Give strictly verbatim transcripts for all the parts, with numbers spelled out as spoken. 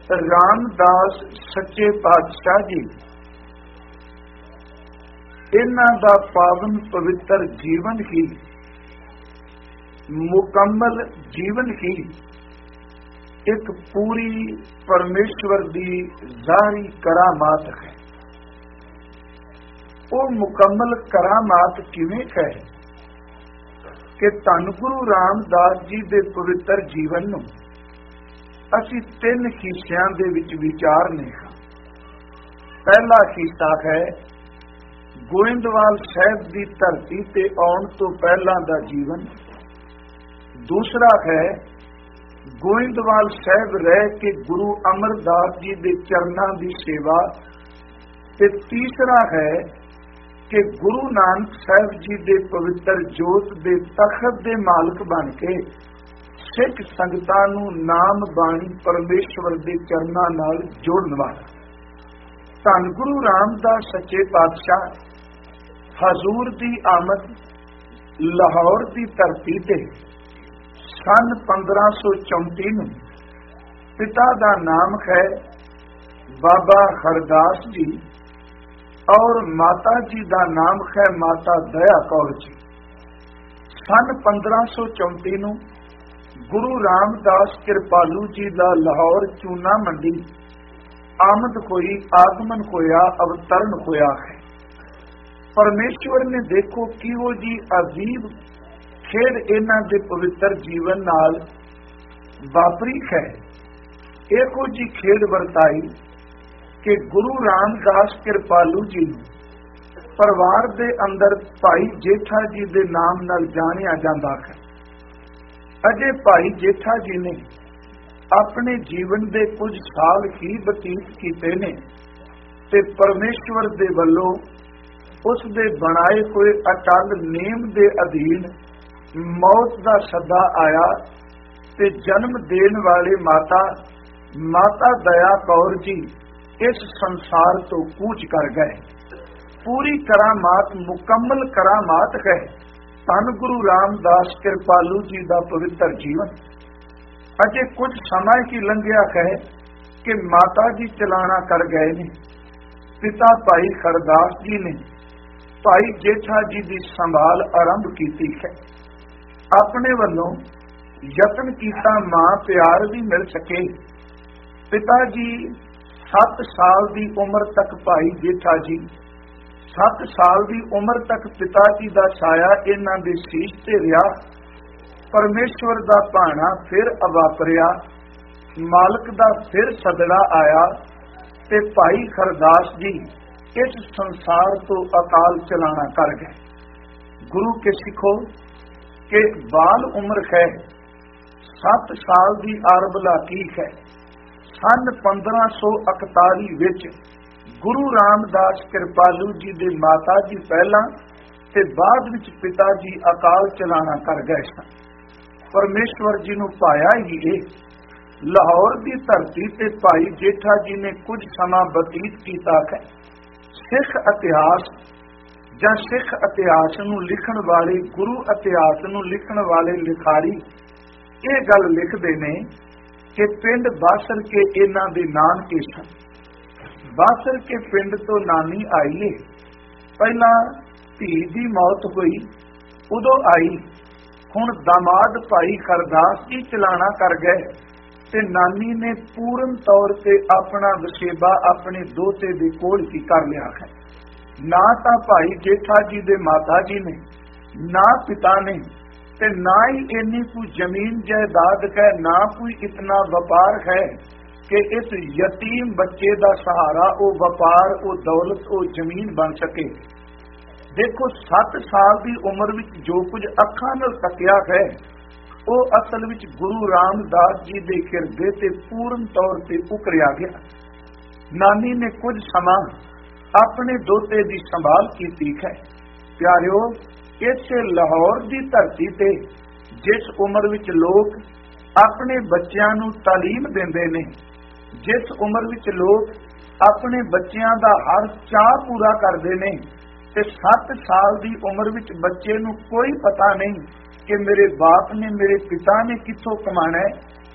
ਰਾਮਦਾਸ ਸੱਚੇ ਪਾਤਸ਼ਾਹ ਜੀ ਇਹਨਾਂ ਦਾ ਪਾਵਨ ਪਵਿੱਤਰ ਜੀਵਨ ਹੀ ਮੁਕੰਮਲ ਜੀਵਨ ਹੀ ਇੱਕ ਪੂਰੀ ਪਰਮੇਸ਼ਵਰ ਦੀ ਜ਼ਾਹਰੀ ਕਰਾਮਾਤ ਹੈ। ਉਹ ਮੁਕੰਮਲ ਕਰਾਮਾਤ ਕਿਵੇਂ ਹੈ ਕਿ ਧੰਨ ਗੁਰੂ ਰਾਮਦਾਸ ਜੀ ਦੇ ਪਵਿੱਤਰ ਜੀਵਨ ਨੂੰ ਅਸੀਂ ਤਿੰਨ ਹਿੱਸਿਆਂ ਦੇ ਵਿੱਚ ਵਿਚਾਰਨੇ ਹਾਂ। ਪਹਿਲਾ ਹਿੱਸਾ ਹੈ ਗੋਇੰਦਵਾਲ ਸਾਹਿਬ ਦੀ ਧਰਤੀ ਤੇ ਆਉਣ ਤੋਂ ਪਹਿਲਾਂ ਦਾ ਜੀਵਨ। ਦੂਸਰਾ ਹੈ ਗੋਇੰਦਵਾਲ ਸਾਹਿਬ ਰਹਿ ਕੇ ਗੁਰੂ ਅਮਰਦਾਸ ਜੀ ਦੇ ਚਰਨਾਂ ਦੀ ਸੇਵਾ। ਤੇ ਤੀਸਰਾ ਹੈ ਕਿ ਗੁਰੂ ਨਾਨਕ ਸਾਹਿਬ ਜੀ ਦੇ ਪਵਿੱਤਰ ਜੋਤ ਦੇ ਤਖਤ ਦੇ ਮਾਲਕ ਬਣ ਕੇ ਸਿੱਖ ਸੰਗਤਾਂ ਨੂੰ ਨਾਮ ਬਾਣੀ ਪਰਮੇਸ਼ਵਰ ਦੇ ਚਰਨਾਂ ਨਾਲ ਜੋੜਨ ਵਾਲਾ ਧੰਨ ਗੁਰੂ ਰਾਮਦਾਸ ਸੱਚੇ ਪਾਤਸ਼ਾਹ ਹਜ਼ੂਰ ਦੀ ਆਮਦ ਲਾਹੌਰ ਦੀ ਧਰਤੀ ਤੇ ਸੰਨ ਪੰਦਰਾਂ ਸੌ ਚੌਂਤੀ ਨੂੰ ਪਿਤਾ ਦਾ ਨਾਮ ਹੈ ਬਾਬਾ ਹਰਦਾਸ ਜੀ ਔਰ ਮਾਤਾ ਜੀ ਦਾ ਨਾਮ ਹੈ ਮਾਤਾ ਦਇਆ ਕੌਰ ਜੀ। ਸੰਨ ਪੰਦਰਾਂ ਸੌ ਚੌਂਤੀ ਨੂੰ ਗੁਰੂ ਰਾਮਦਾਸ ਕਿਰਪਾਲੂ ਜੀ ਦਾ ਲਾਹੌਰ ਚੂਨਾ ਮੰਡੀ ਆਮਦ ਹੋਈ, ਆਗਮਨ ਹੋਇਆ, ਅਵਤਰਨ ਹੋਇਆ ਹੈ। ਪਰਮੇਸ਼ਵਰ ਨੇ ਦੇਖੋ ਕਿਹੋ ਜੀ ਅਜੀਬ ਖੇਡ ਇਹਨਾਂ ਦੇ ਪਵਿੱਤਰ ਜੀਵਨ ਨਾਲ ਵਾਪਰੀ ਹੈ। ਇਹੋ ਜੀ ਖੇਡ ਵਰਤਾਈ ਕਿ ਗੁਰੂ ਰਾਮਦਾਸ ਕਿਰਪਾਲੂ ਜੀ ਪਰਿਵਾਰ ਦੇ ਅੰਦਰ ਭਾਈ ਜੇਠਾ ਜੀ ਦੇ ਨਾਮ ਨਾਲ ਜਾਣਿਆ ਜਾਂਦਾ ਹੈ। ਅਜੇ ਭਾਈ ਜੇਠਾ ਜੀ ਨੇ ਆਪਣੇ ਜੀਵਨ ਦੇ ਕੁਝ ਸਾਲ ਹੀ ਬਤੀਤ ਕੀਤੇ ਨੇ ਤੇ ਪਰਮੇਸ਼ਵਰ ਦੇ ਵੱਲੋਂ ਉਸ ਦੇ ਬਣਾਏ ਹੋਏ ਅਟਲ ਨੇਮ ਦੇ ਅਧੀਨ ਮੌਤ ਦਾ ਸੱਦਾ ਆਇਆ ਤੇ ਜਨਮ ਦੇਣ ਵਾਲੇ ਮਾਤਾ ਮਾਤਾ ਦਇਆ ਕੌਰ ਜੀ ਇਸ ਸੰਸਾਰ ਤੋਂ ਕੂਚ ਕਰ ਗਏ। ਪੂਰੀ ਕਰਾਮਾਤ ਮੁਕੰਮਲ ਕਰਾਮਾਤ ਹੈ ਧੰਨ ਗੁਰੂ ਰਾਮਦਾਸ ਕਿਰਪਾਲੂ ਜੀ ਦਾ ਪਵਿੱਤਰ ਜੀਵਨ। ਅਜੇ ਕੁਝ ਸਮਾਂ ਹੀ ਲੰਘਿਆ ਹੈ ਕਿ ਮਾਤਾ ਜੀ ਚਲਾਣਾ ਕਰ ਗਏ ਨੇ। ਪਿਤਾ ਭਾਈ ਹਰਦਾਸ ਜੀ ਨੇ ਭਾਈ ਜੇਠਾ ਜੀ ਦੀ ਸੰਭਾਲ ਆਰੰਭ ਕੀਤੀ ਹੈ। ਆਪਣੇ ਵੱਲੋਂ ਯਤਨ ਕੀਤਾ ਮਾਂ ਪਿਆਰ ਵੀ ਮਿਲ ਸਕੇ। ਪਿਤਾ ਜੀ ਸੱਤ ਸਾਲ ਦੀ ਉਮਰ ਤੱਕ ਭਾਈ ਜੇਠਾ ਜੀ ਸੱਤ ਸਾਲ ਦੀ ਉਮਰ ਤੱਕ ਪਿਤਾ ਜੀ ਦਾ ਛਾਇਆ ਇਹਨਾਂ ਦੇ ਸੀਸ ਤੇ ਰਿਹਾ। ਪਰਮੇਸ਼ਵਰ ਦਾ ਭਾਣਾ ਫਿਰ ਅਵਾਪਰਿਆ, ਮਾਲਕ ਦਾ ਫਿਰ ਸਦੜਾ ਆਇਆ ਤੇ ਭਾਈ ਹਰਦਾਸ ਜੀ ਇਸ ਸੰਸਾਰ ਤੋਂ ਅਕਾਲ ਚਲਾਣਾ ਕਰ ਗਏ। ਗੁਰੂ ਕੇ ਸਿੱਖੋ ਕਿ ਬਾਲ ਉਮਰ ਹੈ, ਸੱਤ ਸਾਲ ਦੀ ਆਰਬਲਾ ਕੀ ਹੈ। ਸੰਨ ਪੰਦਰਾਂ ਸੌ ਇਕਤਾਲੀ ਵਿੱਚ ਗੁਰੂ ਰਾਮਦਾਸ ਕਿਰਪਾਲੂ ਜੀ ਦੇ ਮਾਤਾ ਜੀ ਪਹਿਲਾਂ ਤੇ ਬਾਅਦ ਵਿੱਚ ਪਿਤਾ ਜੀ ਅਕਾਲ ਚਲਾਣਾ ਕਰ ਗਏ ਸਨ। ਪਰਮੇਸ਼ਵਰ ਜੀ ਨੂੰ ਪਾਇਆ ਹੀ ਇਹ ਲਾਹੌਰ ਦੀ ਧਰਤੀ ਤੇ ਭਾਈ ਜੇਠਾ ਜੀ ਨੇ ਕੁਝ ਸਮਾਂ ਬਤੀਤ ਕੀਤਾ ਹੈ। ਸਿੱਖ ਇਤਿਹਾਸ ਜਾਂ ਸਿੱਖ ਇਤਿਹਾਸ ਨੂੰ ਲਿਖਣ ਵਾਲੇ, ਗੁਰੂ ਇਤਿਹਾਸ ਨੂੰ ਲਿਖਣ ਵਾਲੇ ਲਿਖਾਰੀ ਇਹ ਗੱਲ ਲਿਖਦੇ ਨੇ ਕਿ ਪਿੰਡ ਬਾਸਰ ਕੇ ਇਹਨਾਂ ਦੇ ਨਾਨਕੇ ਸਨ। ਬਾਸਰ ਕੇ ਪਿੰਡ ਤੋਂ ਨਾਨੀ ਆਈ ਏ। ਪਹਿਲਾਂ ਧੀ ਦੀ ਮੌਤ ਹੋਈ, ਉਦੋਂ ਆਈ। ਹੁਣ ਦਾਮਾਦ ਭਾਈ ਹਰਦਾਸ ਜੀ ਚਲਾਣਾ ਕਰ ਗਏ ਤੇ ਨਾਨੀ ਨੇ ਪੂਰਨ ਤੌਰ ਤੇ ਆਪਣਾ ਵਸੇਬਾ ਆਪਣੇ ਦੋਤੇ ਦੇ ਕੋਲ ਹੀ ਕਰ ਲਿਆ ਹੈ। ਨਾ ਤਾਂ ਭਾਈ ਜੇਠਾ ਜੀ ਦੇ ਮਾਤਾ ਜੀ ਨੇ, ਨਾ ਪਿਤਾ ਨੇ, ਤੇ ਨਾ ਹੀ ਇੰਨੀ ਕੋਈ ਜ਼ਮੀਨ ਜਾਇਦਾਦ ਹੈ, ਨਾ ਕੋਈ ਇਤਨਾ ਵਪਾਰ ਹੈ ਕਿ ਇਸ ਯਤੀਮ ਬੱਚੇ ਦਾ ਸਹਾਰਾ ਉਹ ਵਪਾਰ, ਉਹ ਦੌਲਤ, ਉਹ ਜ਼ਮੀਨ ਬਣ ਸਕੇ। ਦੇਖੋ ਸੱਤ ਸਾਲ ਦੀ ਉਮਰ ਵਿੱਚ ਜੋ ਕੁਝ ਅੱਖਾਂ ਨਾਲ ਤੱਕਿਆ ਹੈ ਉਹ ਅਸਲ ਵਿੱਚ ਗੁਰੂ ਰਾਮਦਾਸ ਜੀ ਦੇ ਹਿਰਦੇ ਤੇ ਪੂਰਨ ਤੌਰ ਤੇ ਉਕਰਿਆ ਗਿਆ। ਨਾਨੀ ਨੇ ਕੁਝ ਸਮਾਂ ਆਪਣੇ ਦੋਤੇ ਦੀ ਸੰਭਾਲ ਕੀਤੀ ਹੈ। ਪਿਆਰਿਓ, ਇਸੇ ਲਾਹੌਰ ਦੀ ਧਰਤੀ ਤੇ ਜਿਸ ਉਮਰ ਵਿੱਚ ਲੋਕ ਆਪਣੇ ਬੱਚਿਆਂ ਨੂੰ ਤਾਲੀਮ ਦਿੰਦੇ ਨੇ, ਜਿਸ ਉਮਰ ਵਿੱਚ ਲੋਕ ਆਪਣੇ ਬੱਚਿਆਂ ਦਾ ਹਰ ਚਾਅ ਪੂਰਾ ਕਰਦੇ ਨੇ, ਤੇ ਸੱਤ ਸਾਲ ਦੀ ਉਮਰ ਵਿੱਚ ਬੱਚੇ ਨੂੰ ਕੋਈ ਪਤਾ ਨਹੀਂ ਕਿ ਮੇਰੇ ਬਾਪ ਨੇ, ਮੇਰੇ ਪਿਤਾ ਨੇ ਕਿੱਥੋਂ ਕਮਾਣਾ ਹੈ,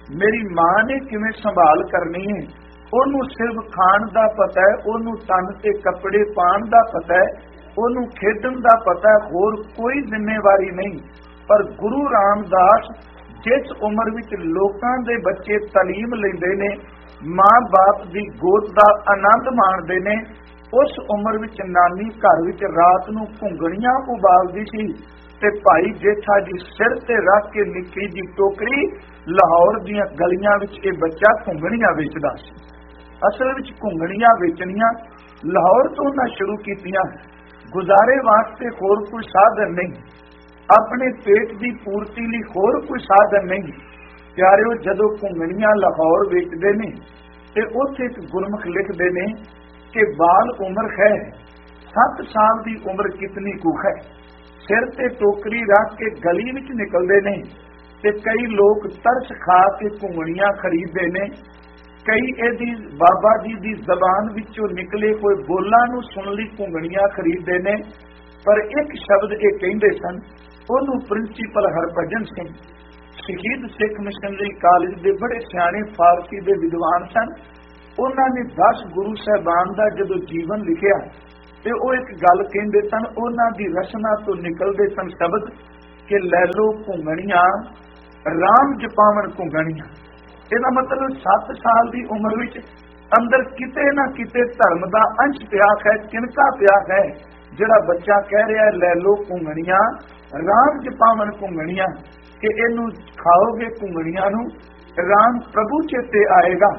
ਮੇਰੀ ਮਾਂ ਨੇ ਕਿਵੇਂ ਸੰਭਾਲ ਕਰਨੀ ਹੈ। ਉਹਨੂੰ ਸਿਰਫ ਖਾਣ ਦਾ ਪਤਾ ਹੈ, ਉਹਨੂੰ ਤਨ ਤੇ ਕੱਪੜੇ ਪਾਉਣ ਦਾ ਪਤਾ ਹੈ, ਉਹਨੂੰ ਖੇਡਣ ਦਾ ਪਤਾ ਹੈ, ਹੋਰ ਕੋਈ ਜ਼ਿੰਮੇਵਾਰੀ ਨਹੀਂ। ਪਰ ਗੁਰੂ ਰਾਮਦਾਸ ਜਿਸ ਉਮਰ ਵਿੱਚ ਲੋਕਾਂ ਦੇ ਬੱਚੇ ਤਾਲੀਮ ਲੈਂਦੇ ਨੇ, ਮਾਂ ਬਾਪ ਦੀ ਗੋਦ ਦਾ ਆਨੰਦ ਮਾਣਦੇ ਨੇ, ਉਸ ਉਮਰ ਵਿੱਚ ਨਾਨੀ ਘਰ ਵਿੱਚ ਰਾਤ ਨੂੰ ਘੁੰਗਣੀਆਂ ਉਬਾਲਦੀ ਸੀ ਤੇ ਭਾਈ ਜੇਠਾ ਜੀ ਸਿਰ ਤੇ ਰੱਖ ਕੇ ਨਿੱਕੀ ਜੀ ਟੋਕਰੀ ਲਾਹੌਰ ਦੀਆਂ ਗਲੀਆਂ ਵਿੱਚ ਇਹ ਬੱਚਾ ਘੁੰਗਣੀਆਂ ਵੇਚਦਾ ਸੀ। ਅਸਲ ਵਿੱਚ ਘੁੰਗਣੀਆਂ ਵੇਚਣੀਆਂ ਲਾਹੌਰ ਤੋਂ ਨਾ ਸ਼ੁਰੂ ਕੀਤੀਆਂ। ਗੁਜ਼ਾਰੇ ਵਾਸਤੇ ਹੋਰ ਕੋਈ ਸਾਧਨ ਨਹੀਂ, ਆਪਣੇ ਪੇਟ ਦੀ ਪੂਰਤੀ ਲਈ ਹੋਰ ਕੋਈ ਸਾਧਨ ਨਹੀਂ। ਪਿਆਰਿਓ, ਜਦੋਂ ਘੁੰਗਣੀਆਂ ਲਾਹੌਰ ਵੇਚਦੇ ਨੇ ਤੇ ਉੱਥੇ ਇੱਕ ਗੁਰਮੁਖ ਲਿਖਦੇ ਨੇ ਕਿ ਬਾਲ ਉਮਰ ਹੈ, ਸੱਤ ਸਾਲ ਦੀ ਉਮਰ ਕਿਤਨੀ ਕੁ ਹੈ। ਸਿਰ ਤੇ ਟੋਕਰੀ ਰੱਖ ਕੇ ਗਲੀ ਵਿੱਚ ਨਿਕਲਦੇ ਨੇ ਤੇ ਕਈ ਲੋਕ ਤਰਸ ਖਾ ਕੇ ਘੁੰਗਣੀਆਂ ਖਰੀਦਦੇ ਨੇ। ਕਈ ਇਹਦੀ ਬਾਬਾ ਜੀ ਦੀ ਜ਼ਬਾਨ ਵਿੱਚੋਂ ਨਿਕਲੇ ਕੋਈ ਬੋਲਾਂ ਨੂੰ ਸੁਣ ਲਈ ਘੁੰਗਣੀਆਂ ਖਰੀਦਦੇ ਨੇ। ਪਰ ਇੱਕ ਸ਼ਬਦ ਇਹ ਕਹਿੰਦੇ ਸਨ, ਉਹਨੂੰ ਪ੍ਰਿੰਸੀਪਲ ਹਰਭਜਨ ਸਿੰਘ ਸ਼ਹੀਦ ਸਿੱਖ ਮਿਸ਼ਨਰੀ ਕਾਲਜ ਦੇ ਬੜੇ ਸਿਆਣੇ ਫਾਰਸੀ ਦੇ ਵਿਦਵਾਨ ਸਨ। ਉਹਨਾਂ ਨੇ ਦਸ ਗੁਰੂ ਸਾਹਿਬਾਨ ਦਾ ਜਦੋਂ ਜੀਵਨ ਲਿਖਿਆ ਤੇ ਉਹ ਇੱਕ ਗੱਲ ਕਹਿੰਦੇ ਸਨ, ਉਹਨਾਂ ਦੀ ਰਚਨਾ ਤੋਂ ਨਿਕਲਦੇ ਸਨ ਸ਼ਬਦ ਕਿ ਲੈ ਲੋ ਘੁੰਗਣੀਆਂ ਰਾਮ ਜਪਾਵਣ ਘੁੰਗਣੀਆਂ। ਇਹਦਾ ਮਤਲਬ ਸੱਤ ਸਾਲ ਦੀ ਉਮਰ ਵਿੱਚ ਅੰਦਰ ਕਿਤੇ ਨਾ ਕਿਤੇ ਧਰਮ ਦਾ ਅੰਸ਼ ਪਿਆ ਹੈ, ਚਿੰਤਾ ਪਿਆ ਹੈ। ਜਿਹੜਾ ਬੱਚਾ ਕਹਿ ਰਿਹਾ ਲੈ ਲੋ ਘੁੰਗਣੀਆਂ ਰਾਮ ਜਪਾਵਣ ਘੁੰਗਣੀਆਂ, ਕਿ ਇਹਨੂੰ ਖਾਓਗੇ ਘੁੰਗਣੀਆਂ ਨੂੰ ਰਾਮ ਪ੍ਰਭੂ ਚੇਤੇ ਆਏਗਾ।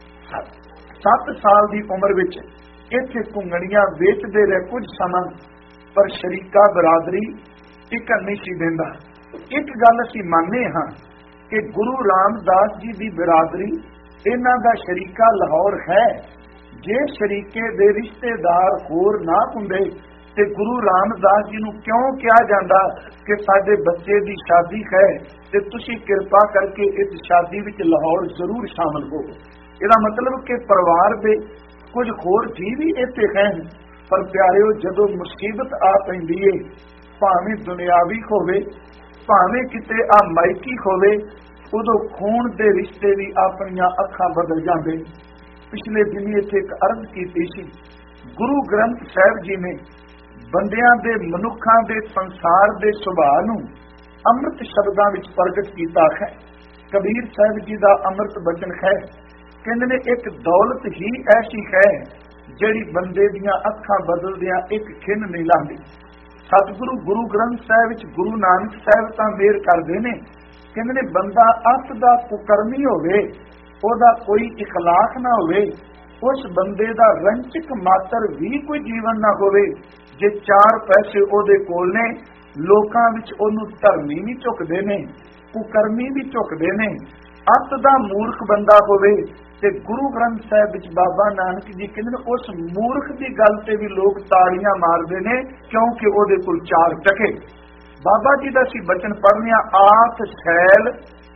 ਸੱਤ ਸਾਲ ਦੀ ਉਮਰ ਵਿੱਚ ਇੱਥੇ ਘੁੰਗਣੀਆਂ ਵੇਚਦੇ ਰਹੇ ਕੁਝ ਸਮਾਂ, ਪਰ ਸ਼ਰੀਕਾ ਬਰਾਦਰੀ ਟਿਕਣ ਨਹੀਂ ਸੀ ਦਿੰਦਾ। ਇੱਕ ਗੱਲ ਅਸੀਂ ਮੰਨਦੇ ਹਾਂ ਕਿ ਗੁਰੂ ਰਾਮਦਾਸ ਜੀ ਦੀ ਬਰਾਦਰੀ, ਇਹਨਾਂ ਦਾ ਸ਼ਰੀਕਾ ਲਾਹੌਰ ਹੈ। ਜੇ ਸ਼ਰੀਕੇ ਦੇ ਰਿਸ਼ਤੇਦਾਰ ਹੋਰ ਨਾ ਹੁੰਦੇ ਤੇ ਗੁਰੂ ਰਾਮਦਾਸ ਜੀ ਨੂੰ ਕਿਉਂ ਕਿਹਾ ਜਾਂਦਾ ਕਿ ਸਾਡੇ ਬੱਚੇ ਦੀ ਸ਼ਾਦੀ ਹੈ ਤੇ ਤੁਸੀਂ ਕਿਰਪਾ ਕਰਕੇ ਇਸ ਸ਼ਾਦੀ ਵਿੱਚ ਲਾਹੌਰ ਜ਼ਰੂਰ ਸ਼ਾਮਲ ਹੋ। ਇਹਦਾ ਮਤਲਬ ਕਿ ਪਰਿਵਾਰ ਦੇ ਕੁਝ ਹੋਰ ਜੀ ਵੀ ਇੱਥੇ ਹਨ। ਪਰ ਪਿਆਰਿਓ, ਜਦੋਂ ਮੁਸੀਬਤ ਆ ਪੈਂਦੀ ਏ, ਭਾਵੇਂ ਦੁਨਿਆਵੀ ਹੋਵੇ ਭਾਵੇਂ ਕਿਤੇ ਆ ਮਾਇਕੀ ਹੋਵੇ, ਉਦੋਂ ਖੂਨ ਦੇ ਰਿਸ਼ਤੇ ਵੀ ਆਪਣੀਆਂ ਅੱਖਾਂ ਬਦਲ ਜਾਂਦੇ। ਪਿਛਲੇ ਦਿਨੀ ਇੱਥੇ ਇੱਕ ਅਰਜ਼ ਕੀਤੀ ਸੀ, ਗੁਰੂ ਗ੍ਰੰਥ ਸਾਹਿਬ ਜੀ ਨੇ ਬੰਦਿਆਂ ਦੇ ਮਨੁੱਖਾਂ ਦੇ ਸੰਸਾਰ ਦੇ ਸੁਭਾਅ ਨੂੰ ਅੰਮ੍ਰਿਤ ਸ਼ਬਦਾਂ ਵਿੱਚ ਪ੍ਰਗਟ ਕੀਤਾ ਹੈ। ਕਬੀਰ ਸਾਹਿਬ ਜੀ ਦਾ ਅੰਮ੍ਰਿਤ ਬਚਨ ਹੈ, ਕਹਿੰਦੇ ਨੇ ਇੱਕ ਦੌਲਤ ਹੀ ਐਸੀ ਹੈ ਜਿਹੜੀ ਬੰਦੇ ਦੀਆਂ ਅੱਖਾਂ ਬਦਲਦਿਆਂ ਇੱਕ ਖਿੰਨ ਨਹੀਂ ਲਾਉਂਦੀ। ਸਤਿਗੁਰੂ ਗੁਰੂ ਗ੍ਰੰਥ ਸਾਹਿਬ ਵਿੱਚ ਗੁਰੂ ਨਾਨਕ ਸਾਹਿਬ ਤਾਂ ਮੇਰ ਕਰਦੇ ਨੇ, ਕਹਿੰਦੇ ਨੇ ਬੰਦਾ ਅੱਤ ਦਾ ਕੁਕਰਮੀ ਹੋਵੇ, ਉਹਦਾ ਕੋਈ ਇਖਲਾਕ ਨਾ ਹੋਵੇ, ਉਸ ਬੰਦੇ ਦਾ ਰੰਚਕ ਮਾਤਰ ਵੀ ਕੋਈ ਜੀਵਨ ਨਾ ਹੋਵੇ। ਜੇ ਚਾਰ ਪੈਸੇ ਉਹਦੇ ਕੋਲ ਨੇ, ਲੋਕਾਂ ਵਿੱਚ ਉਹਨੂੰ ਧਰਮੀ ਵੀ ਝੁਕਦੇ ਨੇ, ਕੁਕਰਮੀ ਵੀ ਝੁਕਦੇ ਨੇ। ਅੱਤ ਦਾ ਮੂਰਖ ਬੰਦਾ ਹੋਵੇ ਤੇ ਗੁਰੂ ਗ੍ਰੰਥ ਸਾਹਿਬ ਵਿੱਚ ਬਾਬਾ ਨਾਨਕ ਜੀ ਕਹਿੰਦੇ ਨੇ ਉਸ ਮੂਰਖ ਦੀ ਗੱਲ ਤੇ ਵੀ ਲੋਕ ਤਾੜੀਆਂ ਮਾਰਦੇ ਨੇ, ਕਿਉਂਕਿ ਉਹਦੇ ਕੋਲ ਚਾਰ ਟਕੇ। ਬਾਬਾ ਜੀ ਦਾ ਅਸੀਂ ਬਚਨ ਪੜ੍ਹਨੇ ਆ, ਆਤ ਸੈਲ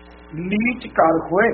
ਨੀਚ ਕਰ ਹੋਏ।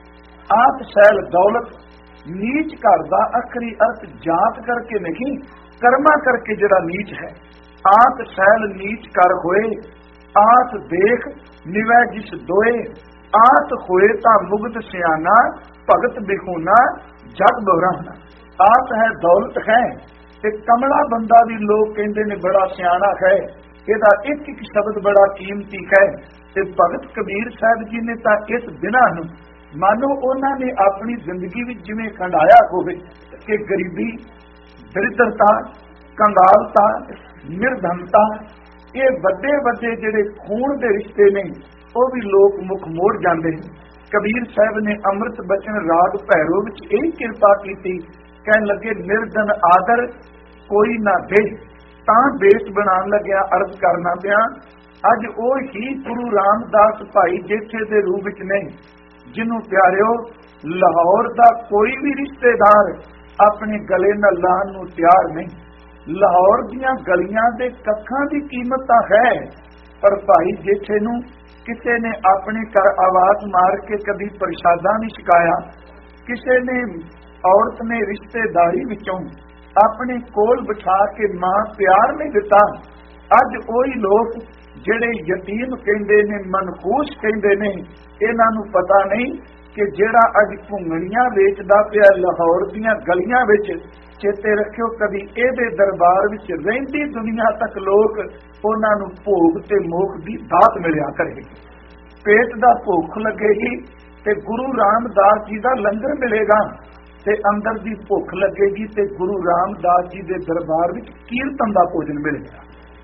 ਆਤ ਸੈਲ ਦੌਲਤ, ਨੀਚ ਘਰ ਦਾ ਅਖਰੀ ਅਰਥ ਜਾਤ ਕਰਕੇ ਨਹੀਂ, ਕਰਮਾ ਕਰਕੇ ਜਿਹੜਾ ਨੀਚ ਹੈ। ਆਤ ਸੈਲ ਨੀਚ ਕਰ ਹੋਏ, ਆਤ ਦੇਖ ਨਿਵੈ ਜਿਸ ਦੋਏ, ਆਤ ਹੋਏ ਤਾਂ ਮੁਗਤ ਸਿਆਣਾ, ਭਗਤ ਬਿਖੂਨਾ ਜਗ ਬਹਰਾਨਾ। ਆਤ ਹੈ ਦੌਲਤ ਹੈ ਤੇ ਕਮਲਾ ਬੰਦਾ ਵੀ ਲੋਕ ਕਹਿੰਦੇ ਨੇ ਬੜਾ ਸਿਆਣਾ ਹੈ, ਇਹਦਾ ਇੱਕ ਇੱਕ ਸ਼ਬਦ ਬੜਾ ਕੀਮਤੀ ਹੈ। ਤੇ ਭਗਤ ਕਬੀਰ ਸਾਹਿਬ ਜੀ ਨੇ ਤਾਂ ਇਸ ਦਿਨਾਂ ਨੂੰ ਮਾਨੋ ਉਹਨਾਂ ਨੇ ਆਪਣੀ ਜ਼ਿੰਦਗੀ ਵਿੱਚ ਜਿਵੇਂ ਖੰਡਾਇਆ ਹੋਵੇ ਕਿ ਗਰੀਬੀ, ਦਰਿਦਰਤਾ, ਕੰਗਾਲਤਾ, ਨਿਰਧਨਤਾ, ਇਹ ਵੱਡੇ ਵੱਡੇ ਜਿਹੜੇ ਖੂਨ ਦੇ ਰਿਸ਼ਤੇ ਨੇ ਉਹ ਵੀ ਲੋਕ ਮੁਖ ਮੋੜ ਜਾਂਦੇ। ਕਬੀਰ ਸਾਹਿਬ ਨੇ ਅੰਮ੍ਰਿਤ ਬਚਨ ਰਾਗ ਭੈਰੋ ਵਿੱਚ ਇਹ ਕਿਰਪਾ ਕੀਤੀ, ਕਹਿਣ ਲੱਗੇ ਨਿਰਧਨ ਆਦਰ ਕੋਈ ਨਾ ਦੇ। ਤਾਂ ਬੇਸ ਬਣਾਉਣ ਲੱਗਿਆ ਅਰਜ਼ ਕਰਨਾ ਪਿਆ, ਅੱਜ ਉਹ ਹੀ ਗੁਰੂ ਰਾਮਦਾਸ ਭਾਈ ਜੇਠੇ ਦੇ ਰੂਪ ਵਿੱਚ ਨੇ, ਜਿਹਨੂੰ ਪਿਆਰਿਓ ਲਾਹੌਰ ਦਾ ਕੋਈ ਵੀ ਰਿਸ਼ਤੇਦਾਰ ਆਪਣੇ ਗਲੇ ਨਾਲ ਲਾਉਣ ਨੂੰ ਤਿਆਰ ਨਹੀਂ। ਲਾਹੌਰ ਦੀਆਂ ਗਲੀਆਂ ਦੇ ਕੱਖਾਂ ਦੀ ਕੀਮਤ ਤਾਂ ਹੈ, ਪਰ ਭਾਈ ਜੇਠੇ ਨੂੰ ਕਿਸੇ ਨੇ ਆਪਣੇ ਘਰ ਆਵਾਜ਼ ਮਾਰ ਕੇ ਕਦੀ ਪ੍ਰਸ਼ਾਦਾ ਨਹੀਂ ਛਕਾਇਆ, ਕਿਸੇ ਨੇ ਔਰਤ ਨੇ ਰਿਸ਼ਤੇਦਾਰੀ ਵਿੱਚੋਂ ਆਪਣੇ ਕੋਲ ਬਿਠਾ ਕੇ ਮਾਂ ਪਿਆਰ ਨਹੀਂ ਦਿੱਤਾ। ਅੱਜ ਉਹੀ ਲੋਕ ਜਿਹੜੇ ਯਤੀਮ ਕਹਿੰਦੇ ਨੇ, ਮਨਖੂਸ ਕਹਿੰਦੇ ਨੇ, ਇਹਨਾਂ ਨੂੰ ਪਤਾ ਨਹੀਂ ਕਿ ਜਿਹੜਾ ਅੱਜ ਘੁੰਗਣੀਆਂ ਵੇਚਦਾ ਪਿਆ ਲਾਹੌਰ ਦੀਆਂ ਗਲੀਆਂ ਵਿੱਚ, ਚੇਤੇ ਰੱਖਿਓ ਕਦੀ ਇਹਦੇ ਦਰਬਾਰ ਵਿੱਚ ਰਹਿੰਦੀ ਦੁਨੀਆ ਤੱਕ ਲੋਕ ਉਹਨਾਂ ਨੂੰ ਭੋਗ ਤੇ ਮੋਖ ਦੀ ਦਾਤ ਮਿਲਿਆ ਕਰੇਗੀ। ਪੇਟ ਦਾ ਭੁੱਖ ਲੱਗੇਗੀ ਤੇ ਗੁਰੂ ਰਾਮਦਾਸ ਜੀ ਦਾ ਲੰਗਰ ਮਿਲੇਗਾ, ਤੇ ਅੰਦਰ ਦੀ ਭੁੱਖ ਲੱਗੇਗੀ ਤੇ ਗੁਰੂ ਰਾਮਦਾਸ ਜੀ ਦੇ ਦਰਬਾਰ ਵਿੱਚ ਕੀਰਤਨ ਦਾ ਭੋਜਨ ਮਿਲੇਗਾ।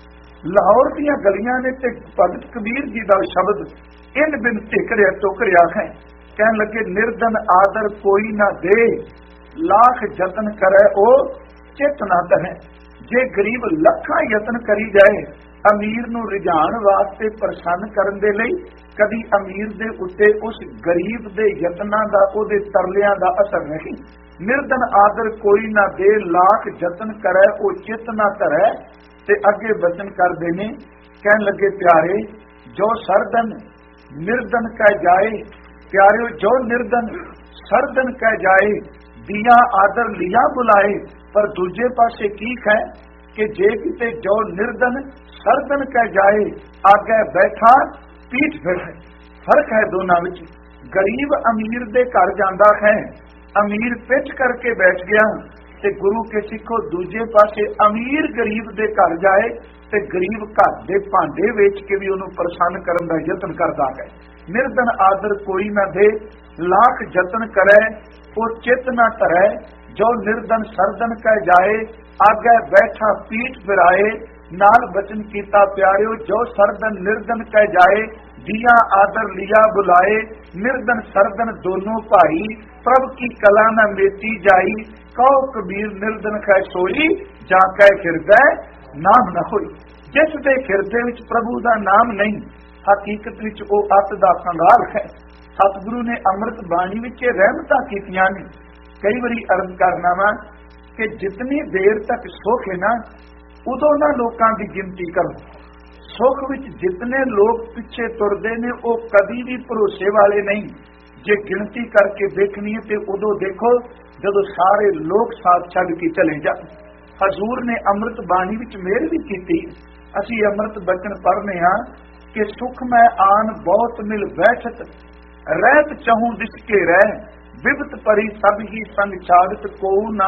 ਲਾਹੌਰ ਦੀਆਂ ਗਲੀਆਂ ਨੇ ਤੇ ਭਗਤ ਕਬੀਰ ਜੀ ਦਾ ਸ਼ਬਦ ਇਨ ਬਿਨ ਟਿਕਰਿਆ ਟੋਕਰਿਆ ਹੈ, ਕਹਿਣ ਲੱਗੇ ਨਿਰਦਨ ਆਦਰ ਕੋਈ ਨਾ ਦੇ, ਲੱਖ ਯਤਨ ਕਰੇ ਉਹ ਚਿਤ ਨਾ ਧਰੇ। ਜੇ ਗਰੀਬ ਲੱਖਾਂ ਯਤਨ ਕਰੀ ਜਾਏ ਅਮੀਰ ਨੂੰ ਰਿਝਾਉਣ ਵਾਸਤੇ, ਪ੍ਰਸੰਨ ਕਰਨ ਦੇ ਲਈ, ਕਦੀ ਅਮੀਰ ਦੇ ਉੱਤੇ ਉਸ ਗਰੀਬ ਦੇ ਯਤਨਾਂ ਦਾ, ਉਹਦੇ ਤਰਲਿਆਂ ਦਾ ਅਸਰ ਨਹੀਂ। ਨਿਰਦਨ ਆਦਰ ਕੋਈ ਨਾ ਦੇ, ਲੱਖ ਯਤਨ ਕਰੇ ਉਹ ਚਿਤ ਨਾ ਧਰੇ। ਤੇ ਅੱਗੇ ਬਚਨ ਕਰਦੇ ਨੇ, ਕਹਿਣ ਲੱਗੇ ਪਿਆਰੇ ਜੋ ਸਰਦਨ ਨਿਰਦਨ ਕਹਿ ਜਾਏ, ਪਿਆਰਿਓ ਜੋ ਨਿਰਦਨ ਸਰਦਨ ਕਹਿ ਜਾਏ, ਦਿया ਆਦਰ ਲਿਆ ਬੁਲਾਏ। ਪਰ ਦੂਜੇ ਪਾਸੇ ਕੀ ਹੈ ਕਿ ਜੇ ਕਿਤੇ ਜੋ ਨਿਰਦਨ ਸਰਦਨ ਕਹਿ ਜਾਏ, ਆਗੇ ਬੈਠਾ ਪੀਠ ਫਿਰ ਹੈ। ਫਰਕ ਹੈ ਦੋਨਾਂ ਵਿੱਚ। ਗਰੀਬ ਅਮੀਰ ਦੇ ਘਰ ਜਾਂਦਾ ਹੈ, ਅਮੀਰ ਪਿੱਠ ਕਰਕੇ ਬੈਠ ਗਿਆ, ਤੇ ਗੁਰੂ ਕੇ ਸਿੱਖੋ ਦੂਜੇ ਪਾਸੇ ਅਮੀਰ ਗਰੀਬ ਦੇ ਘਰ ਜਾਏ ਤੇ ਗਰੀਬ ਘਰ ਦੇ ਭਾਂਡੇ ਵੇਚ ਕੇ ਵੀ ਉਹਨੂੰ ਪ੍ਰਸੰਨ ਕਰਨ ਦਾ ਯਤਨ ਕਰਦਾ ਹੈ। ਨਿਰਦਨ ਆਦਰ ਕੋਈ ਨਾ ਦੇ, ਲੱਖ ਯਤਨ ਕਰੇ ਉਹ ਚਿਤ ਨਾ ਧਰੇ। ਜੋ ਨਿਰਦਨ ਸਰਦਨ ਕਹਿ ਜਾਏ, ਆਗੇ ਬੈਠਾ ਪੀਠ ਫਿਰਾਏ। ਨਾਲ ਬਚਨ ਕੀਤਾ ਪਿਆਰਿਓ ਜੋ ਸਰਦਨ ਨਿਰਦਨ ਕਹਿ ਜਾਏ, ਦਿया ਆਦਰ ਲਿਆ ਬੁਲਾਏ। ਨਿਰਦਨ ਸਰਦਨ ਦੋਨੋਂ ਭਾਈ, ਪ੍ਰਭ ਕੀ ਕਲਾ ਨਾ ਮੇਟੀ ਜਾਈ। ਕਹੋ ਕਬੀਰ ਨਿਰਦਨ ਕਹਿ ਸੋਈ, ਜਾਂ ਕਹਿ ਫਿਰਦਾ ਨਾਮ ਨਾ ਹੋਈ। ਜਿਸ ਦੇ ਹਿਰਦੇ ਵਿੱਚ ਪ੍ਰਭੂ ਦਾ ਨਾਮ ਨਹੀਂ, ਹਕੀਕਤ ਵਿੱਚ ਉਹ ਅੱਤ ਦਾ ਕੰਗਾਲ ਹੈ। ਸਤਿਗੁਰੂ ਨੇ ਅੰਮ੍ਰਿਤ ਬਾਣੀ ਵਿੱਚ ਰਹਿਮਤਾਂ ਕੀਤੀਆਂ ਨੇ। ਕਈ ਵਾਰੀ ਅਰਜ਼ ਕਰਨਾ ਵਾ ਕਿ ਜਿਤਨੀ ਦੇਰ ਤੱਕ ਸੁੱਖ ਹੈ ਨਾ, ਉਦੋਂ ਨਾ ਲੋਕਾਂ ਦੀ ਗਿਣਤੀ ਕਰੋ। ਸੁੱਖ ਵਿੱਚ ਜਿਤਨੇ ਲੋਕ ਪਿੱਛੇ ਤੁਰਦੇ ਨੇ ਉਹ ਕਦੀ ਵੀ ਭਰੋਸੇ ਵਾਲੇ ਨਹੀਂ। ਜੇ ਗਿਣਤੀ ਕਰਕੇ ਦੇਖਣੀ ਹੈ ਤੇ ਉਦੋਂ ਦੇਖੋ ਜਦੋਂ ਸਾਰੇ ਲੋਕ ਸਾਥ ਛੱਡ ਕੇ ਚਲੇ ਜਾਣ। ਹਜ਼ੂਰ ਨੇ ਅੰਮ੍ਰਿਤ ਬਾਣੀ ਵਿੱਚ ਮਿਹਰ ਵੀ ਕੀਤੀ। ਅਸੀਂ ਅੰਮ੍ਰਿਤ ਬਚਨ ਪੜ੍ਹਨੇ ਹਾਂ ਕਿ ਸੁਖ ਮੈਂ ਆਨ ਬਹੁਤ ਮਿਲ ਬੈਠਤ, ਰਹਿਤ ਚਾਹੂੰ ਦਿਸ ਕੇ ਰਹਿ, ਵਿਪਤ ਪਰੀ ਸਭ ਹੀ ਸੰਗ ਛਾੜਤ, ਕੋ ਨਾ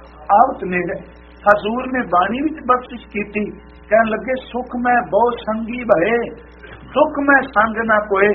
ਆਵਤ ਨੇੜੇ। ਹਜ਼ੂਰ ਨੇ ਬਾਣੀ ਵਿੱਚ ਬਖਸ਼ਿਸ਼ ਕੀਤੀ, ਕਹਿਣ ਲੱਗੇ ਸੁਖ ਮੈਂ ਬਹੁ ਸੰਗੀ ਭਏ, ਦੁੱਖ ਮੈਂ ਸੰਗ ਨਾ ਕੋਏ।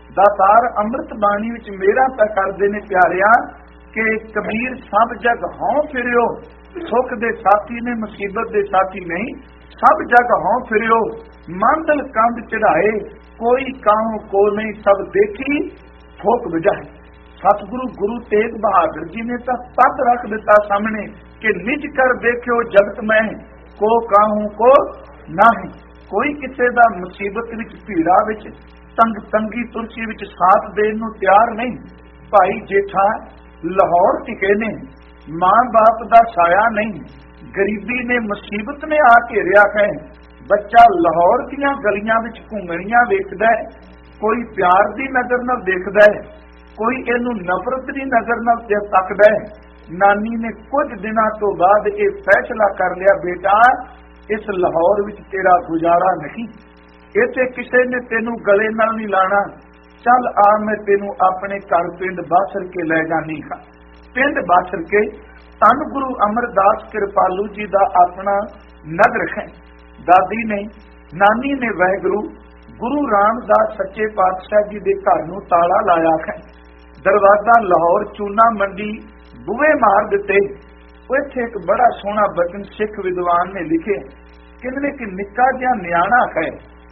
ਦਾਤਾਰ ਅੰਮ੍ਰਿਤ ਬਾਣੀ ਵਿੱਚ ਮੇਰਾ ਤਾਂ ਕਰਦੇ ਨੇ ਪਿਆਰਿਆ ਕਿ ਕਬੀਰ ਸਭ ਜਗ ਹਉ ਫਿਰਿਓ। ਸੁਖ ਦੇ ਸਾਥੀ ਨੇ, ਮੁਸੀਬਤ ਦੇ ਸਾਥੀ ਨਹੀਂ। ਸਭ ਜਗ ਹਉ ਫਿਰਿਓ, ਮੰਦਲ ਕੰਧ ਚੜਾਏ, ਕੋਈ ਕਾਹੂ ਕੋ ਨਹੀਂ, ਸਭ ਦੇਖੀ ਫੋਕ ਬੁਝਾਏ। ਸਤਿਗੁਰੂ ਗੁਰੂ ਤੇਗ ਬਹਾਦਰ ਜੀ ਨੇ ਤਾਂ ਤਦ ਰੱਖ ਦਿੱਤਾ ਸਾਹਮਣੇ ਕਿ ਨਿਜ ਕਰ ਦੇਖਿਓ ਜਗਤ ਮੈਂ, ਕੋ ਕਾਹੂ ਕੋ ਨਾਹੀਂ। ਕੋਈ ਕਿਸੇ ਦਾ ਮੁਸੀਬਤ ਵਿੱਚ, ਭੀੜਾ ਵਿੱਚ, ਤੰਗ ਤੰਗੀ ਤੁਰਸੀ ਵਿੱਚ ਸਾਥ ਦੇਣ ਨੂੰ ਤਿਆਰ ਨਹੀਂ। ਭਾਈ ਜੇਠਾ ਲਾਹੌਰ ਟਿਕੇ ਨੇ, ਮਾਂ ਬਾਪ ਦਾ ਸਾਇਆ ਨਹੀਂ। ਗਰੀਬੀ ਨੇ, ਮੁਸੀਬਤ ਨੇ ਆ ਘੇਰਿਆ ਹੈ। ਬੱਚਾ ਲਾਹੌਰ ਦੀਆਂ ਗਲੀਆਂ ਵਿੱਚ ਘੁੰਗਣੀਆਂ ਵੇਖਦਾ ਹੈ, ਕੋਈ ਪਿਆਰ ਦੀ ਨਜ਼ਰ ਨਾਲ ਦੇਖਦਾ ਹੈ, ਕੋਈ ਇਹਨੂੰ ਨਫ਼ਰਤ ਦੀ ਨਜ਼ਰ ਨਾਲ ਤੱਕਦਾ ਹੈ। ਨਾਨੀ ਨੇ ਕੁਝ ਦਿਨਾਂ ਤੋਂ ਬਾਅਦ ਇਹ ਫੈਸਲਾ ਕਰ ਲਿਆ, ਬੇਟਾ ਇਸ ਲਾਹੌਰ ਵਿੱਚ ਤੇਰਾ ਗੁਜ਼ਾਰਾ ਨਹੀਂ, ਇੱਥੇ ਕਿਸੇ ਨੇ ਤੈਨੂੰ ਗਲੇ ਨਾਲ ਨਹੀਂ ਲਾਣਾ। ਚੱਲ ਆ ਮੈਂ ਤੈਨੂੰ ਆਪਣੇ ਘਰ ਪਿੰਡ ਬਾਸਰ ਕੇ ਲੈ ਜਾਨੀ ਹਾਂ। ਪਿੰਡ ਬਾਸਰ ਕੇ ਧੰਨ ਗੁਰੂ ਅਮਰਦਾਸ ਕਿਰਪਾਲੂ ਜੀ ਦਾ ਆਪਣਾ ਨਗਰ ਹੈ। ਦਾਦੀ ਨੇ, ਨਾਨੀ ਨੇ ਵਾਹਿਗੁਰੂ ਗੁਰੂ ਰਾਮਦਾਸ ਸੱਚੇ ਪਾਤਸ਼ਾਹ ਜੀ ਦੇ ਘਰ ਨੂੰ ਤਾਲਾ ਲਾਇਆ ਹੈ। ਦਰਵਾਜ਼ਾ ਲਾਹੌਰ ਚੂਨਾ ਮੰਡੀ ਬੂਹੇ ਮਾਰ ਦਿੱਤੇ। ਉੱਥੇ ਇੱਕ ਬੜਾ ਸੋਹਣਾ ਬਚਨ ਸਿੱਖ ਵਿਦਵਾਨ ਨੇ ਲਿਖੇ, ਕਹਿੰਦੇ ਕਿ ਨਿੱਕਾ ਜਿਹਾ ਨਿਆਣਾ ਹੈ,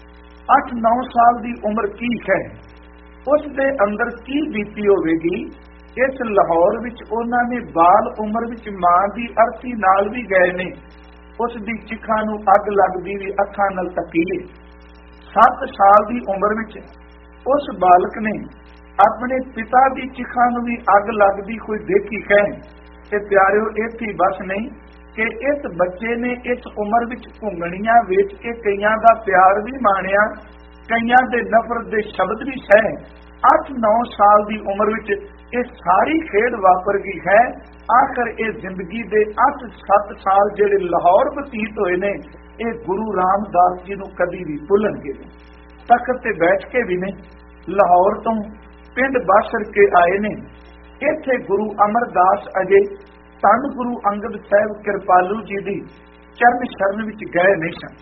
ਅੱਠ ਨੌ ਸਾਲ ਦੀ ਉਮਰ ਕੀ ਹੈ, ਉਸ ਦੇ ਅੰਦਰ ਕੀ ਬੀਤੀ ਹੋਵੇਗੀ। ਇਸ ਲਾਹੌਰ ਵਿੱਚ ਉਹਨਾਂ ਨੇ ਬਾਲ ਉਮਰ ਵਿੱਚ ਮਾਂ ਦੀ ਅਰਥੀ ਨਾਲ ਵੀ ਗਏ ਨੇ। ਉਸ ਦੀ ਚਿਖਾਂ ਨੂੰ ਅੱਗ ਲੱਗਦੀ ਵੀ ਅੱਖਾਂ ਨਾਲ ਤੱਕੀਏ। ਸੱਤ ਸਾਲ ਦੀ ਉਮਰ ਵਿੱਚ ਉਸ ਬਾਲਕ ਨੇ ਆਪਣੇ ਪਿਤਾ ਦੀ ਚਿਖਾਂ ਨੂੰ ਵੀ ਅੱਗ ਲੱਗਦੀ ਕੋਈ ਦੇਖੀ ਹੈ। ਤੇ ਪਿਆਰਿਓ ਇੱਥੇ ਬਸ ਨਹੀਂ ਕਿ ਇਸ ਬੱਚੇ ਨੇ ਇਸ ਉਮਰ ਵਿੱਚ ਘੁੰਗਣੀਆਂ ਵੇਚ ਕੇ ਕਈਆਂ ਦਾ ਪਿਆਰ ਵੀ ਮਾਣਿਆ, ਕਈਆਂ ਦੇ ਨਫ਼ਰਤ ਦੇ ਸ਼ਬਦ ਵੀ ਸਹਿ। ਅੱਠ ਨੌ ਸਾਲ ਦੀ ਉਮਰ ਵਿੱਚ ਇਹ ਸਾਰੀ ਖੇਡ ਵਾਪਰ ਗਈ ਹੈ। ਆਖਰ ਇਹ ਜ਼ਿੰਦਗੀ ਦੇ ਅੱਠ ਸੱਤ ਸਾਲ ਜਿਹੜੇ ਲਾਹੌਰ ਬਤੀਤ ਹੋਏ ਨੇ, ਇਹ ਗੁਰੂ ਰਾਮਦਾਸ ਜੀ ਨੂੰ ਕਦੀ ਵੀ ਭੁੱਲਣਗੇ ਨਹੀਂ। ਤਖਤ ਤੇ ਬੈਠ ਕੇ ਵੀ ਨਹੀਂ, ਲਾਹੌਰ ਤੋਂ ਪਿੰਡ ਬਾਸਰ ਕੇ ਆਏ ਨੇ। ਇੱਥੇ ਗੁਰੂ ਅਮਰਦਾਸ ਅਜੇ ਧੰਨ ਗੁਰੂ ਅੰਗਦ ਸਾਹਿਬ ਕਿਰਪਾਲੂ ਜੀ ਦੀ ਚਰਨ ਸ਼ਰਨ ਵਿੱਚ ਗਏ ਨਹੀਂ ਸਨ।